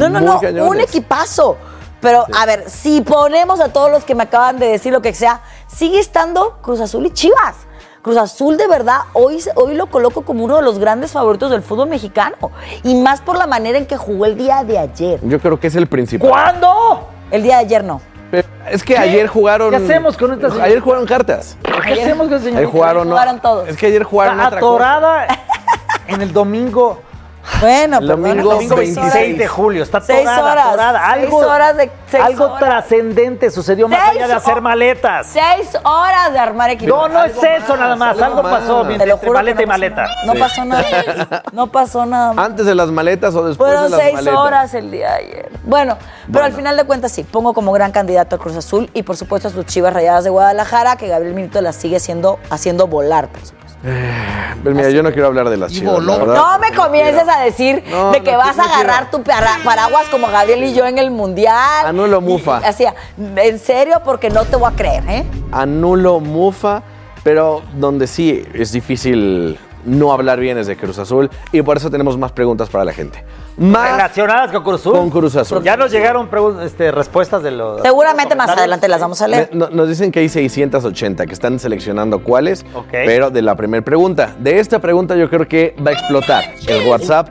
Un equipazo. Pero, a ver, si ponemos a todos los que me acaban de decir lo que sea, sigue estando Cruz Azul y Chivas. Cruz Azul, de verdad, hoy lo coloco como uno de los grandes favoritos del fútbol mexicano. Y más por la manera en que jugó el día de ayer. Yo creo que es el principal. ¿Cuándo? El día de ayer no. Pero es que ayer jugaron... ¿Qué hacemos con estas? Ayer jugaron cartas. ¿Qué hacemos con el señor? Ayer jugaron todos. Es que ayer jugaron otra atorada en el domingo. Bueno, el domingo 26 de julio. Está 6 horas. Atorada. Algo trascendente sucedió más allá de hacer maletas. 6 horas de armar equipo. No es eso nada más. Algo pasó entre maleta y maleta. No pasó nada. No pasó nada. ¿Antes de las maletas o después de las maletas? Fueron 6 horas el día de ayer. Bueno, pero al final de cuentas sí, pongo como gran candidato a Cruz Azul, y por supuesto a sus Chivas Rayadas de Guadalajara, que Gabriel Milito las sigue haciendo volar, por supuesto. Pues mira, yo no quiero hablar de las Chivas, la verdad. No me comiences a decir de que vas a agarrar tu paraguas como Gabriel y yo en el Mundial. Anulo Mufa. Así, en serio, porque no te voy a creer, ¿eh? Anulo Mufa, pero donde sí es difícil no hablar bien es de Cruz Azul, y por eso tenemos más preguntas para la gente. Más relacionadas con Cruz Azul. Con Cruz Azul. Ya nos llegaron respuestas de los... Seguramente más adelante las vamos a leer. Nos dicen que hay 680, que están seleccionando cuáles, pero de la primera pregunta. De esta pregunta yo creo que va a explotar el WhatsApp.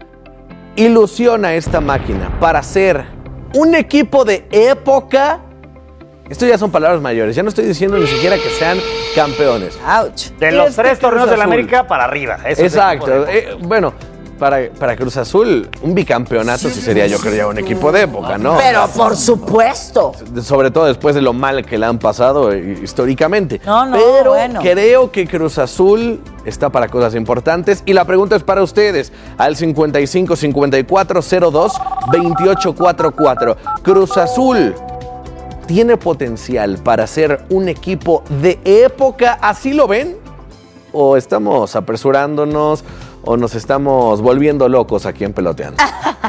Ilusiona esta máquina para ser un equipo de época. Esto ya son palabras mayores. Ya no estoy diciendo ni siquiera que sean campeones. Ouch. De los 3 torneos de la América para arriba. Eso exacto. Bueno, para Cruz Azul, un bicampeonato sí sería, yo creo, ya un equipo de época, ¿no? Pero por supuesto. Sobre todo después de lo mal que le han pasado históricamente. No, pero bueno. Creo que Cruz Azul está para cosas importantes. Y la pregunta es para ustedes, al 55 54 02 28 44. Cruz Azul tiene potencial para ser un equipo de época. ¿Así lo ven? ¿O estamos apresurándonos? ¿O nos estamos volviendo locos aquí en Peloteando?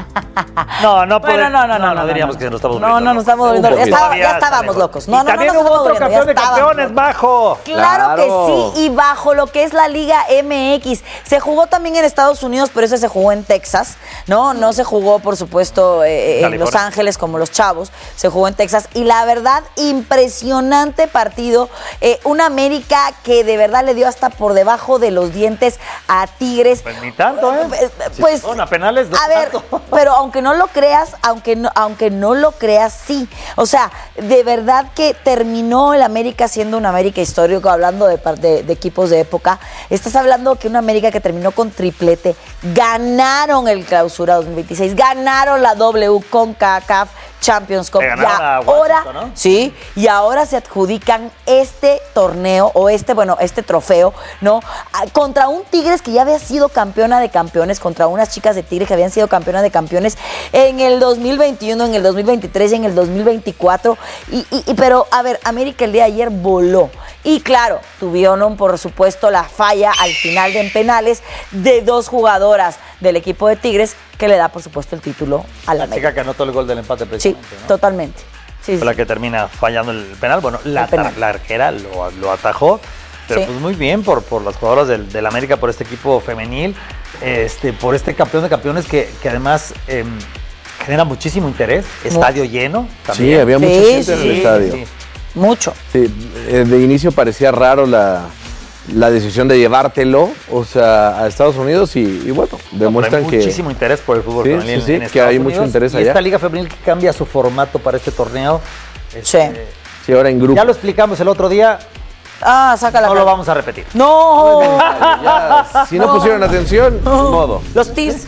No diríamos que nos estamos volviendo locos. No, nos estamos volviendo locos. Ya estábamos locos. Y también hubo otro campeón de campeones bajo. Claro que sí, y bajo lo que es la Liga MX. Se jugó también en Estados Unidos, pero ese se jugó en Texas, ¿no? No se jugó, por supuesto, en Los Ángeles como los Chavos. Se jugó en Texas. Y la verdad, impresionante partido. Una América que de verdad le dio hasta por debajo de los dientes a Tigres. Pues ni tanto, Pues, a penales a ver, pero aunque no lo creas, aunque no lo creas, sí. O sea, de verdad que terminó el América siendo un América histórico, hablando de equipos de época. Estás hablando que una América que terminó con triplete, ganaron el Clausura 2026, ganaron la CONCACAF Champions Cup. Y ahora se adjudican este torneo o este trofeo, ¿no? Contra un Tigres que ya había sido campeona de campeones, contra unas chicas de Tigres que habían sido campeonas de campeones en el 2021, en el 2023 y en el 2024. Pero, a ver, América el día de ayer voló. Y claro, tuvieron por supuesto la falla al final en penales de 2 jugadoras del equipo de Tigres que le da por supuesto el título a la chica que anotó el gol del empate precisamente, sí, ¿no? Totalmente. Sí, fue la que termina fallando el penal. Bueno, la arquera lo atajó, pero pues muy bien por las jugadoras del América, por este equipo femenil, por este campeón de campeones que además genera muchísimo interés. Estadio lleno también. Sí, había mucha gente en el estadio. Sí. Mucho. Sí, de inicio parecía raro la decisión de llevártelo, o sea, a Estados Unidos y bueno, demuestran que... Hay muchísimo interés por el fútbol femenil en Estados que hay Unidos, mucho interés allá. Y esta liga femenil que cambia su formato para este torneo. Sí, ahora en grupo. Ya lo explicamos el otro día. Sácala. No lo vamos a repetir. ¡No! Ya, si no pusieron atención, ni modo. Los tips.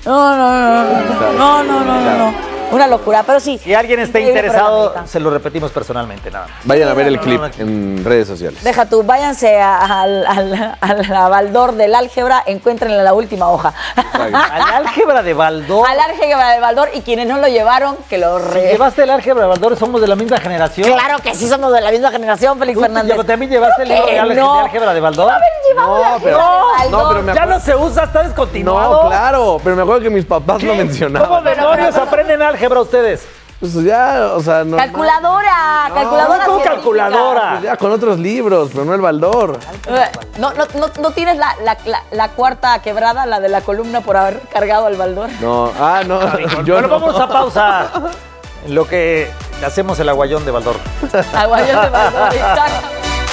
No. Una locura, pero sí. Si alguien está interesado, se lo repetimos personalmente, nada más. Vayan a ver el clip en redes sociales. Deja tú, váyanse a la Baldor del álgebra, encuéntrenle la última hoja. ¿Al álgebra de Baldor? Al álgebra de Baldor, y quienes no lo llevaron, que lo Si llevaste el álgebra de Baldor, somos de la misma generación. Claro que sí, somos de la misma generación, Félix Fernández. ¿También llevaste el libro de álgebra de Baldor? No, pero ya no se usa, está descontinuado. No, claro, pero me acuerdo que mis papás lo mencionaban. ¿Cómo demonios aprenden álgebra ustedes? Pues ya, o sea, no. Calculadora. ¿Cómo calculadora? Pues ya con otros libros, pero no el Baldor. ¿No tienes la cuarta quebrada, la de la columna por haber cargado al Baldor? No, no. Bueno, vamos a pausa. En lo que hacemos el aguayón de Baldor. Aguayón de Baldor, exacto.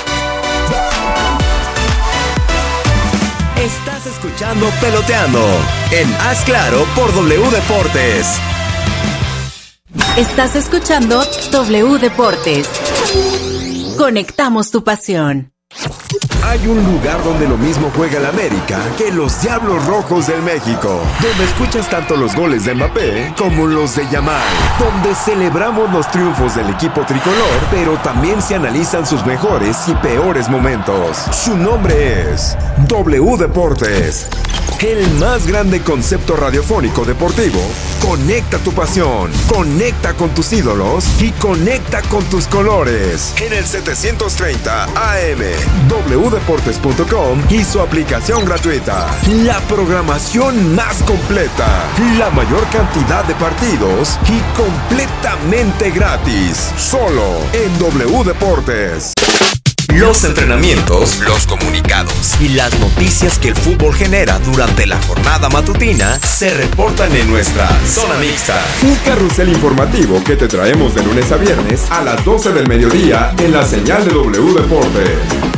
Estás escuchando Peloteando en Haz Claro por W Deportes. Estás escuchando W Deportes. Conectamos tu pasión. Hay un lugar donde lo mismo juega el América que los Diablos Rojos del México, donde escuchas tanto los goles de Mbappé como los de Yamal, donde celebramos los triunfos del equipo tricolor, pero también se analizan sus mejores y peores momentos. Su nombre es W Deportes, el más grande concepto radiofónico deportivo. Conecta tu pasión, conecta con tus ídolos y conecta con tus colores. En el 730 AM, wdeportes.com y su aplicación gratuita. La programación más completa, la mayor cantidad de partidos y completamente gratis. Solo en W Deportes. Los entrenamientos, los comunicados y las noticias que el fútbol genera durante la jornada matutina se reportan en nuestra Zona Mixta. Un carrusel informativo que te traemos de lunes a viernes a las 12 del mediodía en la señal de W Deportes.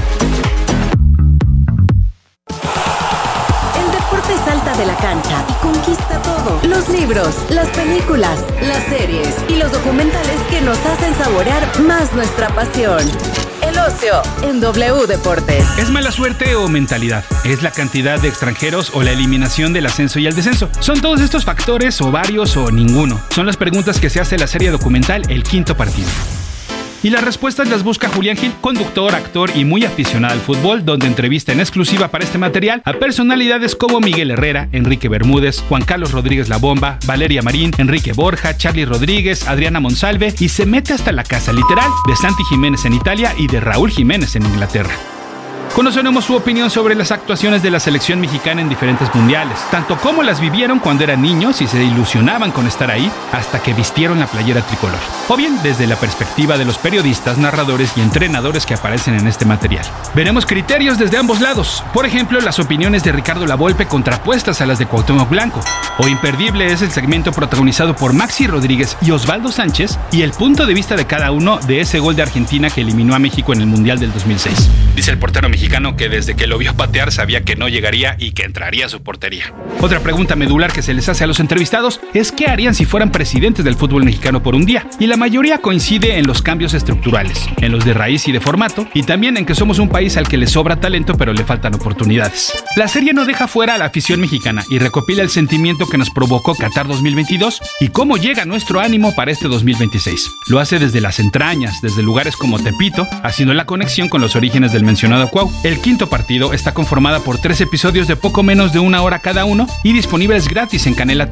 El deporte salta de la cancha y conquista todo. Los libros, las películas, las series y los documentales que nos hacen saborear más nuestra pasión. El ocio en W Deportes. ¿Es mala suerte o mentalidad? ¿Es la cantidad de extranjeros o la eliminación del ascenso y el descenso? ¿Son todos estos factores o varios o ninguno? Son las preguntas que se hace la serie documental El Quinto Partido. Y las respuestas las busca Julián Gil, conductor, actor y muy aficionado al fútbol, donde entrevista en exclusiva para este material a personalidades como Miguel Herrera, Enrique Bermúdez, Juan Carlos Rodríguez La Bomba, Valeria Marín, Enrique Borja, Charly Rodríguez, Adriana Monsalve, y se mete hasta la casa literal de Santi Jiménez en Italia y de Raúl Jiménez en Inglaterra. Conoceremos su opinión sobre las actuaciones de la selección mexicana en diferentes mundiales, tanto como las vivieron cuando eran niños y se ilusionaban con estar ahí hasta que vistieron la playera tricolor, o bien desde la perspectiva de los periodistas, narradores y entrenadores que aparecen en este material. Veremos criterios desde ambos lados, por ejemplo, las opiniones de Ricardo Lavolpe contrapuestas a las de Cuauhtémoc Blanco, o imperdible es el segmento protagonizado por Maxi Rodríguez y Osvaldo Sánchez y el punto de vista de cada uno de ese gol de Argentina que eliminó a México en el Mundial del 2006. Dice el portero mexicano que desde que lo vio patear sabía que no llegaría y que entraría a su portería. Otra pregunta medular que se les hace a los entrevistados es qué harían si fueran presidentes del fútbol mexicano por un día, y la mayoría coincide en los cambios estructurales, en los de raíz y de formato, y también en que somos un país al que le sobra talento pero le faltan oportunidades. La serie no deja fuera a la afición mexicana y recopila el sentimiento que nos provocó Qatar 2022 y cómo llega nuestro ánimo para este 2026. Lo hace desde las entrañas, desde lugares como Tepito, haciendo la conexión con los orígenes del mencionado Cuau. El Quinto Partido está conformada por 3 episodios de poco menos de 1 hora cada uno y disponibles gratis en Canela TV.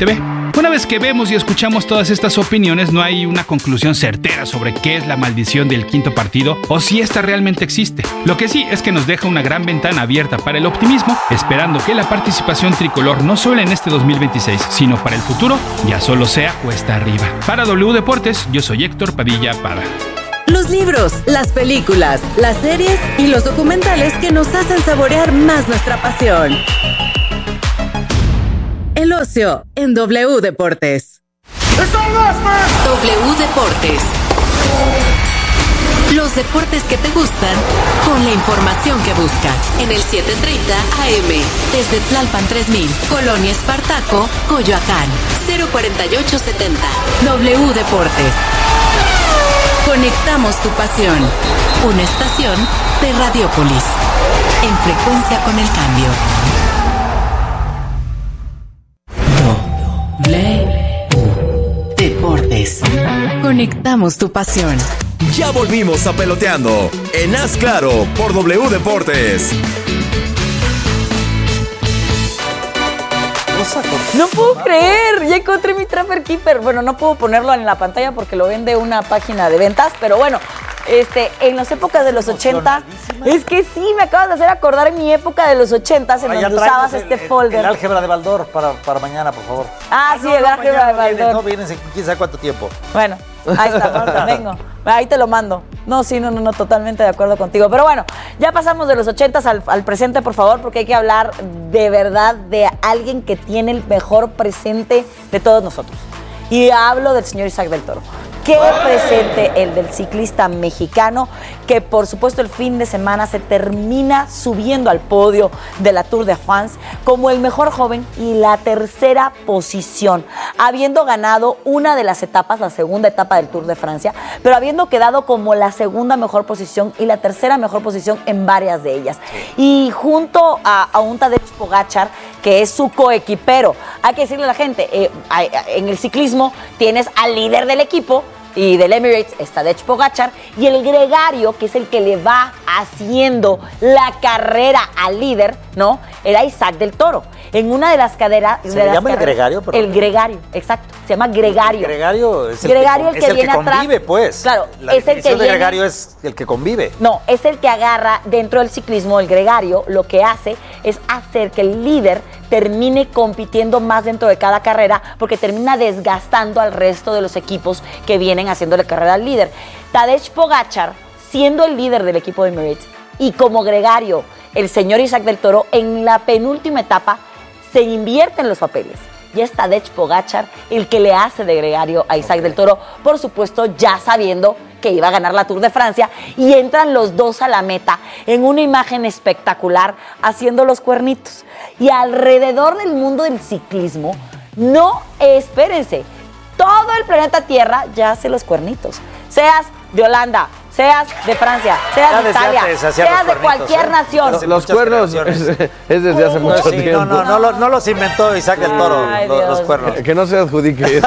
Una vez que vemos y escuchamos todas estas opiniones, no hay una conclusión certera sobre qué es la maldición del quinto partido o si esta realmente existe. Lo que sí es que nos deja una gran ventana abierta para el optimismo, esperando que la participación tricolor no solo en este 2026, sino para el futuro, ya solo sea cuesta arriba. Para W Deportes, yo soy Héctor Padilla Pada. Los libros, las películas, las series y los documentales que nos hacen saborear más nuestra pasión. El ocio en W Deportes. W Deportes. Los deportes que te gustan con la información que buscas. En el 7:30 AM. Desde Tlalpan 3000, Colonia Espartaco, Coyoacán. 04870. W Deportes. Conectamos tu pasión. Una estación de Radiopolis. En frecuencia con el cambio. W Deportes. Conectamos tu pasión. Ya volvimos a Peloteando en Haz Claro por W Deportes. No puedo creer, ya encontré mi Trapper Keeper. Bueno, no puedo ponerlo en la pantalla porque lo vende una página de ventas, pero bueno, en las épocas de los 80, es que sí, me acabas de hacer acordar en mi época de los 80 en donde usabas folder. El álgebra de Baldor para mañana, por favor. El álgebra de Baldor. No vienes en quién sabe cuánto tiempo. Bueno, ahí está, vengo. Ahí te lo mando. No, totalmente de acuerdo contigo. Pero bueno, ya pasamos de los 80s al presente, por favor, porque hay que hablar de verdad de alguien que tiene el mejor presente de todos nosotros. Y hablo del señor Isaac del Toro. Qué presente el del ciclista mexicano, que por supuesto el fin de semana se termina subiendo al podio de la Tour de France como el mejor joven y la tercera posición, habiendo ganado una de las etapas, la segunda etapa del Tour de Francia, pero habiendo quedado como la segunda mejor posición y la tercera mejor posición en varias de ellas. Y junto a un Tadej Pogačar, que es su coequipero. Hay que decirle a la gente, en el ciclismo tienes al líder del equipo y del Emirates, está Tadej Pogačar, y el gregario, que es el que le va haciendo la carrera al líder, ¿no? Era Isaac del Toro. En una de las caderas... ¿Se le llama el gregario? Perdón. El gregario, exacto. Se llama gregario. El gregario es el que viene atrás. Convive, pues. Claro, la es el que viene, gregario es el que convive. No, es el que agarra dentro del ciclismo. El gregario lo que hace es hacer que el líder termine compitiendo más dentro de cada carrera, porque termina desgastando al resto de los equipos que vienen haciéndole carrera al líder. Tadej Pogačar, siendo el líder del equipo de Emirates, y como gregario, el señor Isaac del Toro, en la penúltima etapa, se invierten los papeles. Y es Tadej Pogačar el que le hace de gregario a Isaac del Toro, por supuesto ya sabiendo que iba a ganar la Tour de Francia, y entran los dos a la meta en una imagen espectacular haciendo los cuernitos. Y alrededor del mundo del ciclismo, espérense, todo el planeta Tierra ya hace los cuernitos. Seas de Holanda, seas de Francia, seas de Italia, seas de cualquier nación. Los cuernos es desde hace mucho tiempo. No los inventó Isaac del Toro, los cuernos. Que no se adjudique.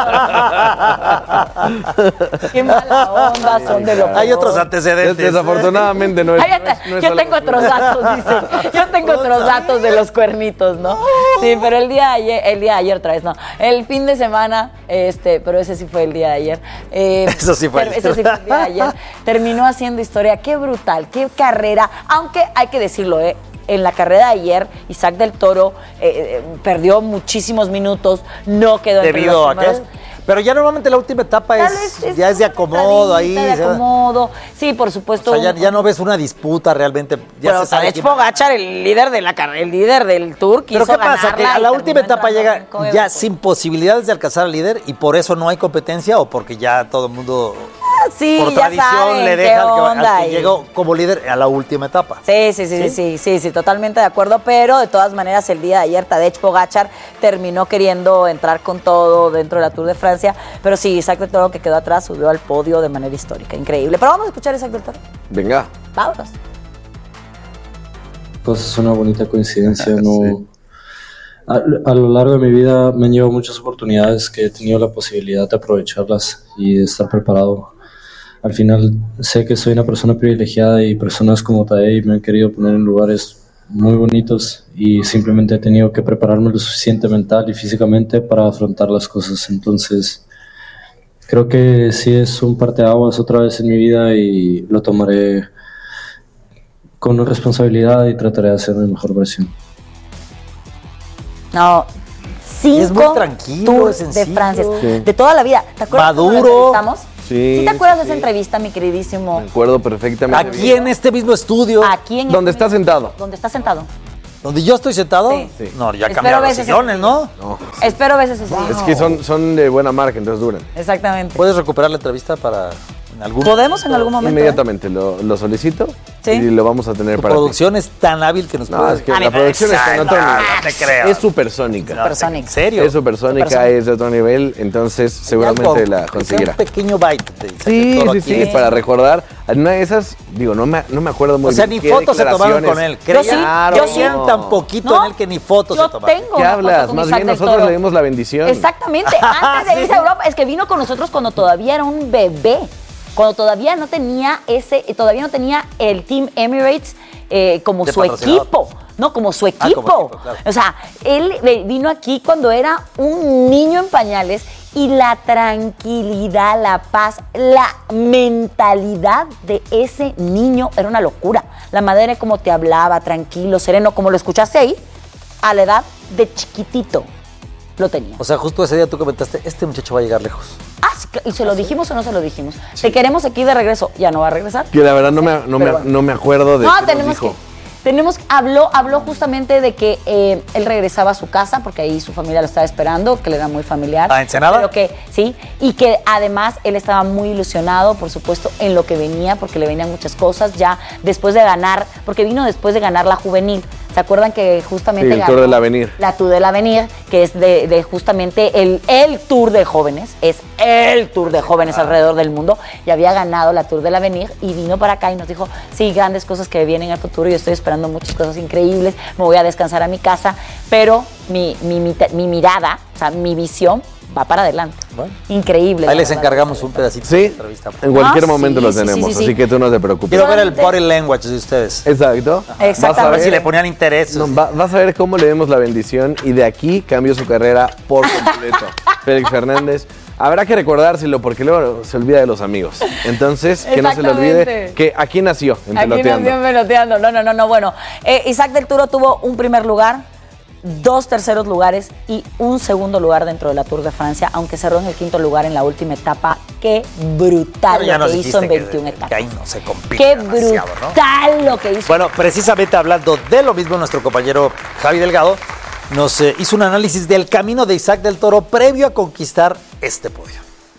Qué mala onda son de lo peor. Hay otros antecedentes. Desafortunadamente no es. Yo tengo otros datos, dice. Yo tengo otros datos de los cuernitos, ¿no? Sí, pero el día de ayer otra vez, no. El fin de semana, pero ese sí fue el día de ayer. Eso sí fue. Ese sí fue el día de ayer. Terminó haciendo historia. Qué brutal, qué carrera. Aunque hay que decirlo, en la carrera de ayer, Isaac del Toro perdió muchísimos minutos, no quedó entre ¿Debido los primeros. a qué? Pero ya normalmente la última etapa es de acomodo ahí. De acomodo. Sí, por supuesto. O sea, ya no ves una disputa realmente. Pero Tadej Pogačar, el líder del Tour, quiso ¿Pero qué pasa? ¿Que a la última etapa llega ya pues sin posibilidades de alcanzar al líder y por eso no hay competencia, o porque ya todo el mundo... Sí, por tradición saben, le deja al que llegó como líder a la última etapa. Sí, totalmente de acuerdo, pero de todas maneras el día de ayer Tadej Pogačar terminó queriendo entrar con todo dentro de la Tour de Francia, pero sí, Isaac del Toro, que quedó atrás, subió al podio de manera histórica, increíble. Pero vamos a escuchar a Isaac del Toro. Venga. Vámonos. Pues es una bonita coincidencia, no... A lo largo de mi vida me han llevado muchas oportunidades que he tenido la posibilidad de aprovecharlas y de estar preparado. Al final sé que soy una persona privilegiada y personas como Tadej me han querido poner en lugares muy bonitos y simplemente he tenido que prepararme lo suficiente mental y físicamente para afrontar las cosas. Entonces, creo que sí es un parteaguas otra vez en mi vida y lo tomaré con responsabilidad y trataré de hacer mi mejor versión. No, 5 es muy tranquilo, Tours es de Francia, Sí. de toda la vida. ¿Te acuerdas cuando lo entrevistamos? Sí. ¿Sí te acuerdas de esa entrevista, mi queridísimo? Me acuerdo perfectamente. Aquí en este mismo estudio. Aquí en ¿Dónde está sentado? ¿Dónde está sentado? ¿Donde yo estoy sentado? Sí. No, ya Espero cambiaron los veces sillones, ¿no? No. Espero veces ese día. Es que son de buena marca, entonces duran. Exactamente. ¿Puedes recuperar la entrevista para en algún ¿Podemos en algún momento? Inmediatamente lo solicito y lo vamos a tener Tu para ti. producción es tan hábil que nos No, puede... es que la producción está en otro nivel. No te creo. Es supersónica. Supersónica. ¿En serio? Es supersónica, es de otro nivel, entonces seguramente la conseguirá. Un pequeño bite. Sí, para recordar. Una de esas, digo, no me acuerdo muy bien. O sea, ni fotos se tomaron con él. Yo sí. Tan poquito en él que ni fotos se tomaron. Tengo ¿Qué una hablas? foto con Más Isaac bien del nosotros Toro. le dimos la bendición. Exactamente, antes de irse a Europa, es que vino con nosotros cuando todavía era un bebé, cuando todavía no tenía el Team Emirates como su equipo. No, como su equipo. Como equipo, claro. O sea, él vino aquí cuando era un niño en pañales y la tranquilidad, la paz, la mentalidad de ese niño era una locura. La manera como te hablaba, tranquilo, sereno, como lo escuchaste ahí, a la edad de chiquitito lo tenía. O sea, justo ese día tú comentaste, este muchacho va a llegar lejos. Ah, sí, ¿y se lo dijimos o no se lo dijimos? Te queremos aquí de regreso. ¿Ya no va a regresar? Que la verdad no me acuerdo de qué nos dijo. Habló justamente de que él regresaba a su casa porque ahí su familia lo estaba esperando, que le era muy familiar. ¿A Ensenada? Pero que sí, y que además él estaba muy ilusionado, por supuesto, en lo que venía, porque le venían muchas cosas ya después de ganar, porque vino después de ganar la juvenil. ¿Se acuerdan que justamente el ganó Tour del Avenir? La Tour del Avenir, que es de justamente el Tour de jóvenes, es el Tour de jóvenes alrededor del mundo, y había ganado la Tour del Avenir y vino para acá y nos dijo, sí, grandes cosas que vienen al futuro, yo estoy esperando muchas cosas increíbles, me voy a descansar a mi casa, pero mi mirada, o sea, mi visión va para adelante. Bueno, increíble. Ahí les encargamos un pedacito de entrevista. En cualquier momento lo tenemos, así que tú no te preocupes. Quiero ver el body language de ustedes. Exacto. Vas a ver si le ponían interés. No, vas a ver cómo le demos la bendición y de aquí cambió su carrera por completo. Félix Fernández. Habrá que recordárselo porque luego se olvida de los amigos. Entonces, que no se le olvide que aquí nació en Peloteando. Aquí nació en Peloteando. No. Bueno, Isaac del Toro tuvo un primer lugar, 2 terceros lugares y un segundo lugar dentro de la Tour de Francia, aunque cerró en el 5º lugar en la última etapa. Qué brutal lo que hizo en 21 etapas. Que ahí no se compite. Qué brutal lo que hizo. Bueno, precisamente hablando de lo mismo, nuestro compañero Javi Delgado nos hizo un análisis del camino de Isaac del Toro previo a conquistar este podio.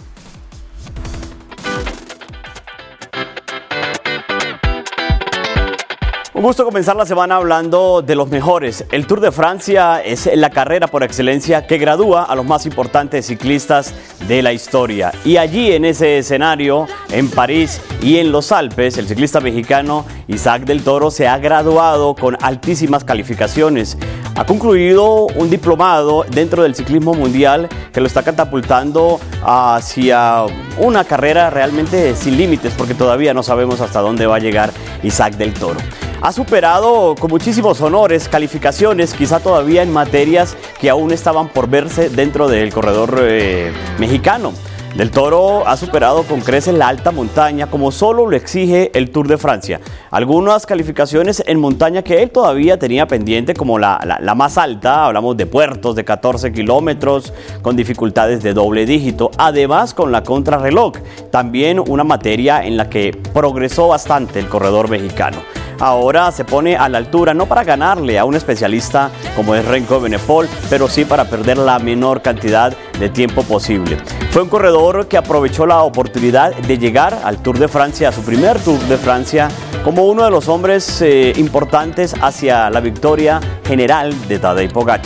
Un gusto comenzar la semana hablando de los mejores. El Tour de Francia es la carrera por excelencia que gradúa a los más importantes ciclistas de la historia. Y allí en ese escenario, en París y en los Alpes, el ciclista mexicano Isaac del Toro se ha graduado con altísimas calificaciones. Ha concluido un diplomado dentro del ciclismo mundial que lo está catapultando hacia una carrera realmente sin límites, porque todavía no sabemos hasta dónde va a llegar Isaac del Toro. Ha superado con muchísimos honores, calificaciones, quizá todavía en materias que aún estaban por verse dentro del corredor mexicano. Del Toro ha superado con creces la alta montaña como solo lo exige el Tour de Francia. Algunas calificaciones en montaña que él todavía tenía pendiente, como la más alta, hablamos de puertos de 14 kilómetros con dificultades de doble dígito, además con la contrarreloj, también una materia en la que progresó bastante el corredor mexicano. Ahora se pone a la altura, no para ganarle a un especialista como es Remco Evenepoel, pero sí para perder la menor cantidad de tiempo posible. Fue un corredor que aprovechó la oportunidad de llegar al Tour de Francia, a su primer Tour de Francia, como uno de los hombres importantes hacia la victoria general de Tadej Pogačar.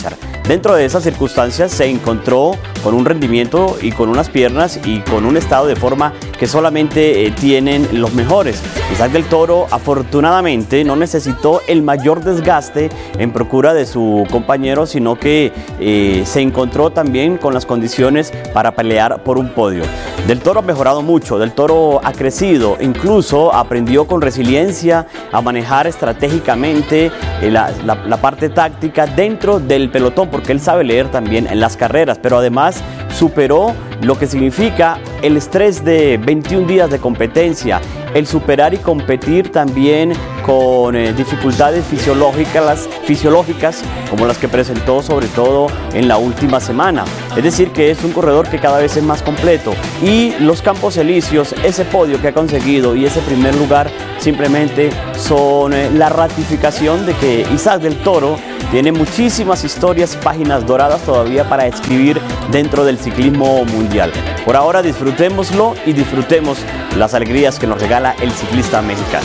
Dentro de esas circunstancias se encontró con un rendimiento y con unas piernas y con un estado de forma que solamente tienen los mejores. Isaac del Toro afortunadamente no necesitó el mayor desgaste en procura de su compañero, sino que se encontró también con las condiciones para pelear por un podio. Del Toro ha mejorado mucho, Del Toro ha crecido, incluso aprendió con resiliencia a manejar estratégicamente la parte táctica dentro del pelotón, porque él sabe leer también en las carreras, pero además superó lo que significa el estrés de 21 días de competencia, el superar y competir también con dificultades fisiológicas como las que presentó sobre todo en la última semana. Es decir, que es un corredor que cada vez es más completo, y los Campos Elíseos, ese podio que ha conseguido y ese primer lugar simplemente son la ratificación de que Isaac del Toro tiene muchísimas historias, páginas doradas todavía para escribir dentro del ciclismo mundial. Por ahora disfrutémoslo y disfrutemos las alegrías que nos regala el ciclista mexicano.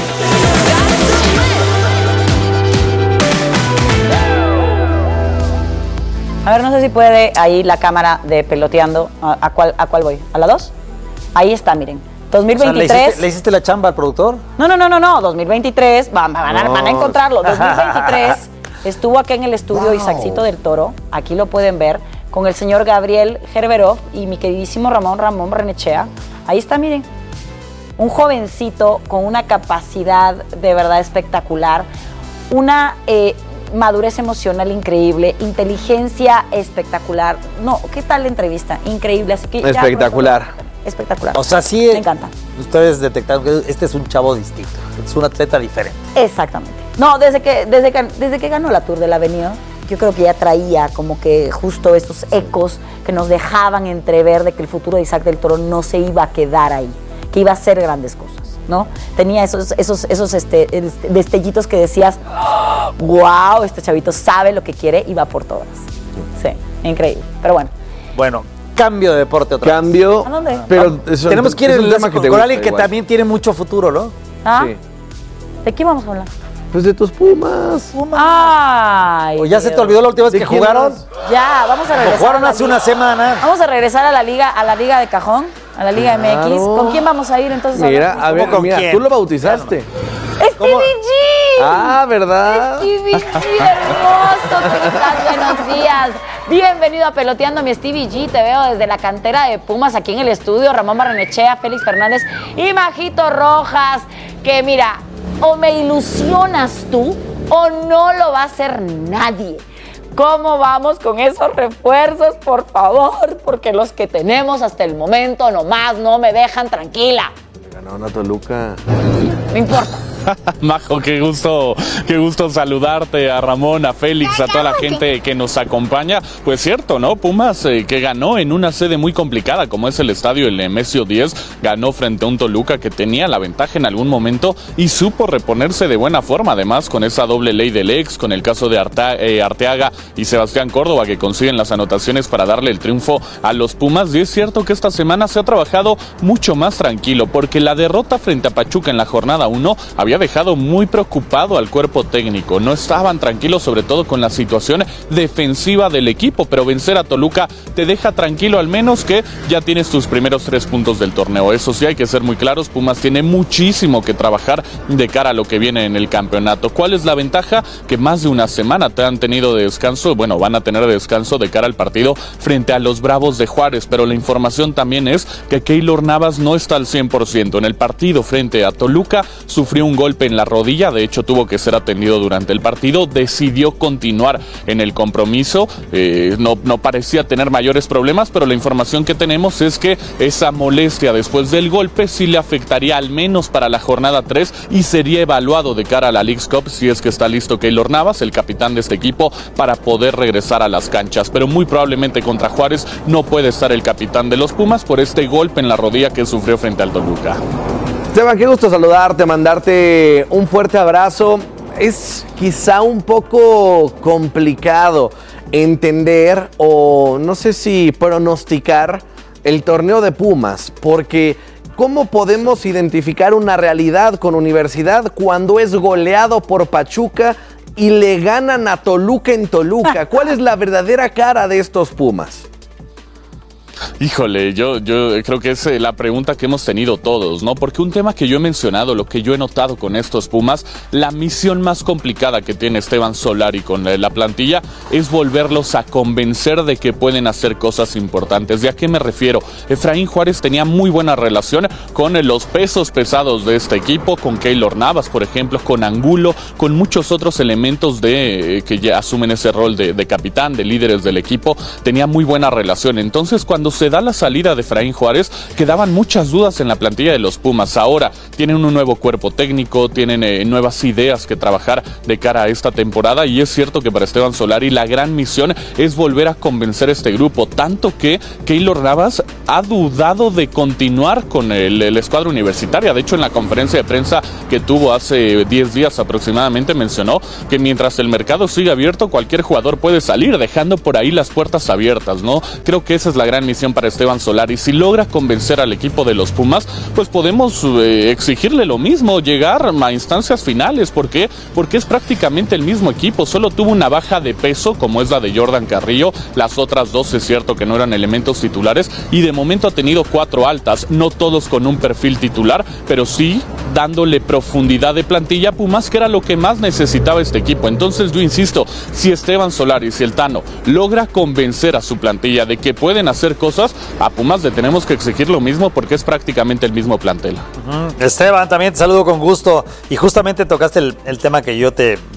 A ver, no sé si puede ahí la cámara de peloteando. ¿A cuál voy? ¿A la 2? Ahí está, miren. 2023. O sea, ¿le hiciste la chamba al productor? No. 2023, van a encontrarlo. 2023 estuvo aquí en el estudio Isaacito del Toro. Aquí lo pueden ver. Con el señor Gabriel Gerberov y mi queridísimo Ramón Barrenechea. Ahí está, miren. Un jovencito con una capacidad de verdad espectacular. Una madurez emocional increíble, inteligencia espectacular. No, ¿qué tal la entrevista? Increíble, así que espectacular. Espectacular. O sea, sí. Me encanta. Ustedes detectaron que este es un chavo distinto, es un atleta diferente. Exactamente. No, desde que ganó la Tour de la Avenida, yo creo que ya traía como que justo estos ecos que nos dejaban entrever de que el futuro de Isaac del Toro no se iba a quedar ahí, que iba a hacer grandes cosas, ¿no? Tenía esos destellitos que decías, wow, este chavito sabe lo que quiere y va por todas. Sí, increíble. Pero bueno. Bueno, cambio de deporte otra vez. ¿A dónde? Pero tenemos que ir con alguien que también tiene mucho futuro, ¿no? ¿Ah? Sí. ¿De qué vamos a hablar? Pues de tus Pumas. Ay. ¿O ya se te olvidó la última vez que jugaron? Ya, vamos a regresar. Jugaron hace una semana. Vamos a regresar a la liga de cajón, a la Liga MX. ¿Con quién vamos a ir entonces? Mira, a ver, mira, tú lo bautizaste. ¡Stevie G! Ah, ¿verdad? Stevie G, hermoso, ¿qué tal? Buenos días. Bienvenido a Peloteando, mi Stevie G. Te veo desde la cantera de Pumas aquí en el estudio. Ramón Barrenechea, Félix Fernández y Majito Rojas. Que mira, o me ilusionas tú o no lo va a hacer nadie. ¿Cómo vamos con esos refuerzos, por favor? Porque los que tenemos hasta el momento nomás no me dejan tranquila. Ganó una Toluca. No importa. Majo, qué gusto saludarte, a Ramón, a Félix, a toda la gente que nos acompaña. Pues cierto, ¿no? Pumas que ganó en una sede muy complicada como es el estadio el Nemesio 10, ganó frente a un Toluca que tenía la ventaja en algún momento y supo reponerse de buena forma, además con esa doble ley del ex, con el caso de Arteaga y Sebastián Córdoba que consiguen las anotaciones para darle el triunfo a los Pumas. Y es cierto que esta semana se ha trabajado mucho más tranquilo porque la derrota frente a Pachuca en la jornada 1 había dejado muy preocupado al cuerpo técnico. No estaban tranquilos, sobre todo con la situación defensiva del equipo, pero vencer a Toluca te deja tranquilo, al menos que ya tienes tus primeros 3 puntos del torneo. Eso sí, hay que ser muy claros, Pumas tiene muchísimo que trabajar de cara a lo que viene en el campeonato. ¿Cuál es la ventaja? Que más de una semana te han tenido de descanso, bueno, van a tener descanso de cara al partido frente a los Bravos de Juárez, pero la información también es que Keylor Navas no está al 100%. En el partido frente a Toluca sufrió un golpe en la rodilla, de hecho tuvo que ser atendido durante el partido, decidió continuar en el compromiso, no parecía tener mayores problemas, pero la información que tenemos es que esa molestia después del golpe sí le afectaría al menos para la jornada 3 y sería evaluado de cara a la Leagues Cup si es que está listo Keylor Navas, el capitán de este equipo, para poder regresar a las canchas, pero muy probablemente contra Juárez no puede estar el capitán de los Pumas por este golpe en la rodilla que sufrió frente al Toluca. Esteban, qué gusto saludarte, mandarte un fuerte abrazo. Es quizá un poco complicado entender o no sé si pronosticar el torneo de Pumas, porque ¿cómo podemos identificar una realidad con Universidad cuando es goleado por Pachuca y le ganan a Toluca en Toluca. ¿Cuál es la verdadera cara de estos Pumas? Híjole, yo creo que es la pregunta que hemos tenido todos, ¿no? Porque un tema que yo he mencionado, lo que yo he notado con estos Pumas, la misión más complicada que tiene Esteban Solari con la plantilla es volverlos a convencer de que pueden hacer cosas importantes. ¿Y a qué me refiero? Efraín Juárez tenía muy buena relación con los pesos pesados de este equipo, con Keylor Navas, por ejemplo, con Angulo, con muchos otros elementos que ya asumen ese rol de capitán, de líderes del equipo. Tenía muy buena relación. Entonces, cuando se da la salida de Efraín Juárez, quedaban muchas dudas en la plantilla de los Pumas. Ahora tienen un nuevo cuerpo técnico, tienen nuevas ideas que trabajar de cara a esta temporada, y es cierto que para Esteban Solari la gran misión es volver a convencer a este grupo, tanto que Keylor Navas ha dudado de continuar con el escuadra universitaria. De hecho, en la conferencia de prensa que tuvo hace 10 días aproximadamente, mencionó que mientras el mercado siga abierto, cualquier jugador puede salir, dejando por ahí las puertas abiertas, ¿no? Creo que esa es la gran misión para Esteban Solari. Si logra convencer al equipo de los Pumas, pues podemos exigirle lo mismo, llegar a instancias finales. ¿Por qué? Porque es prácticamente el mismo equipo, solo tuvo una baja de peso, como es la de Jordan Carrillo. Las otras dos es cierto que no eran elementos titulares, y de momento ha tenido 4 altas, no todos con un perfil titular, pero sí dándole profundidad de plantilla a Pumas, que era lo que más necesitaba este equipo. Entonces yo insisto, si Esteban Solari, si el Tano logra convencer a su plantilla de que pueden hacer cosas, a Pumas le tenemos que exigir lo mismo, porque es prácticamente el mismo plantel. Esteban, también te saludo con gusto, y justamente tocaste el tema que yo te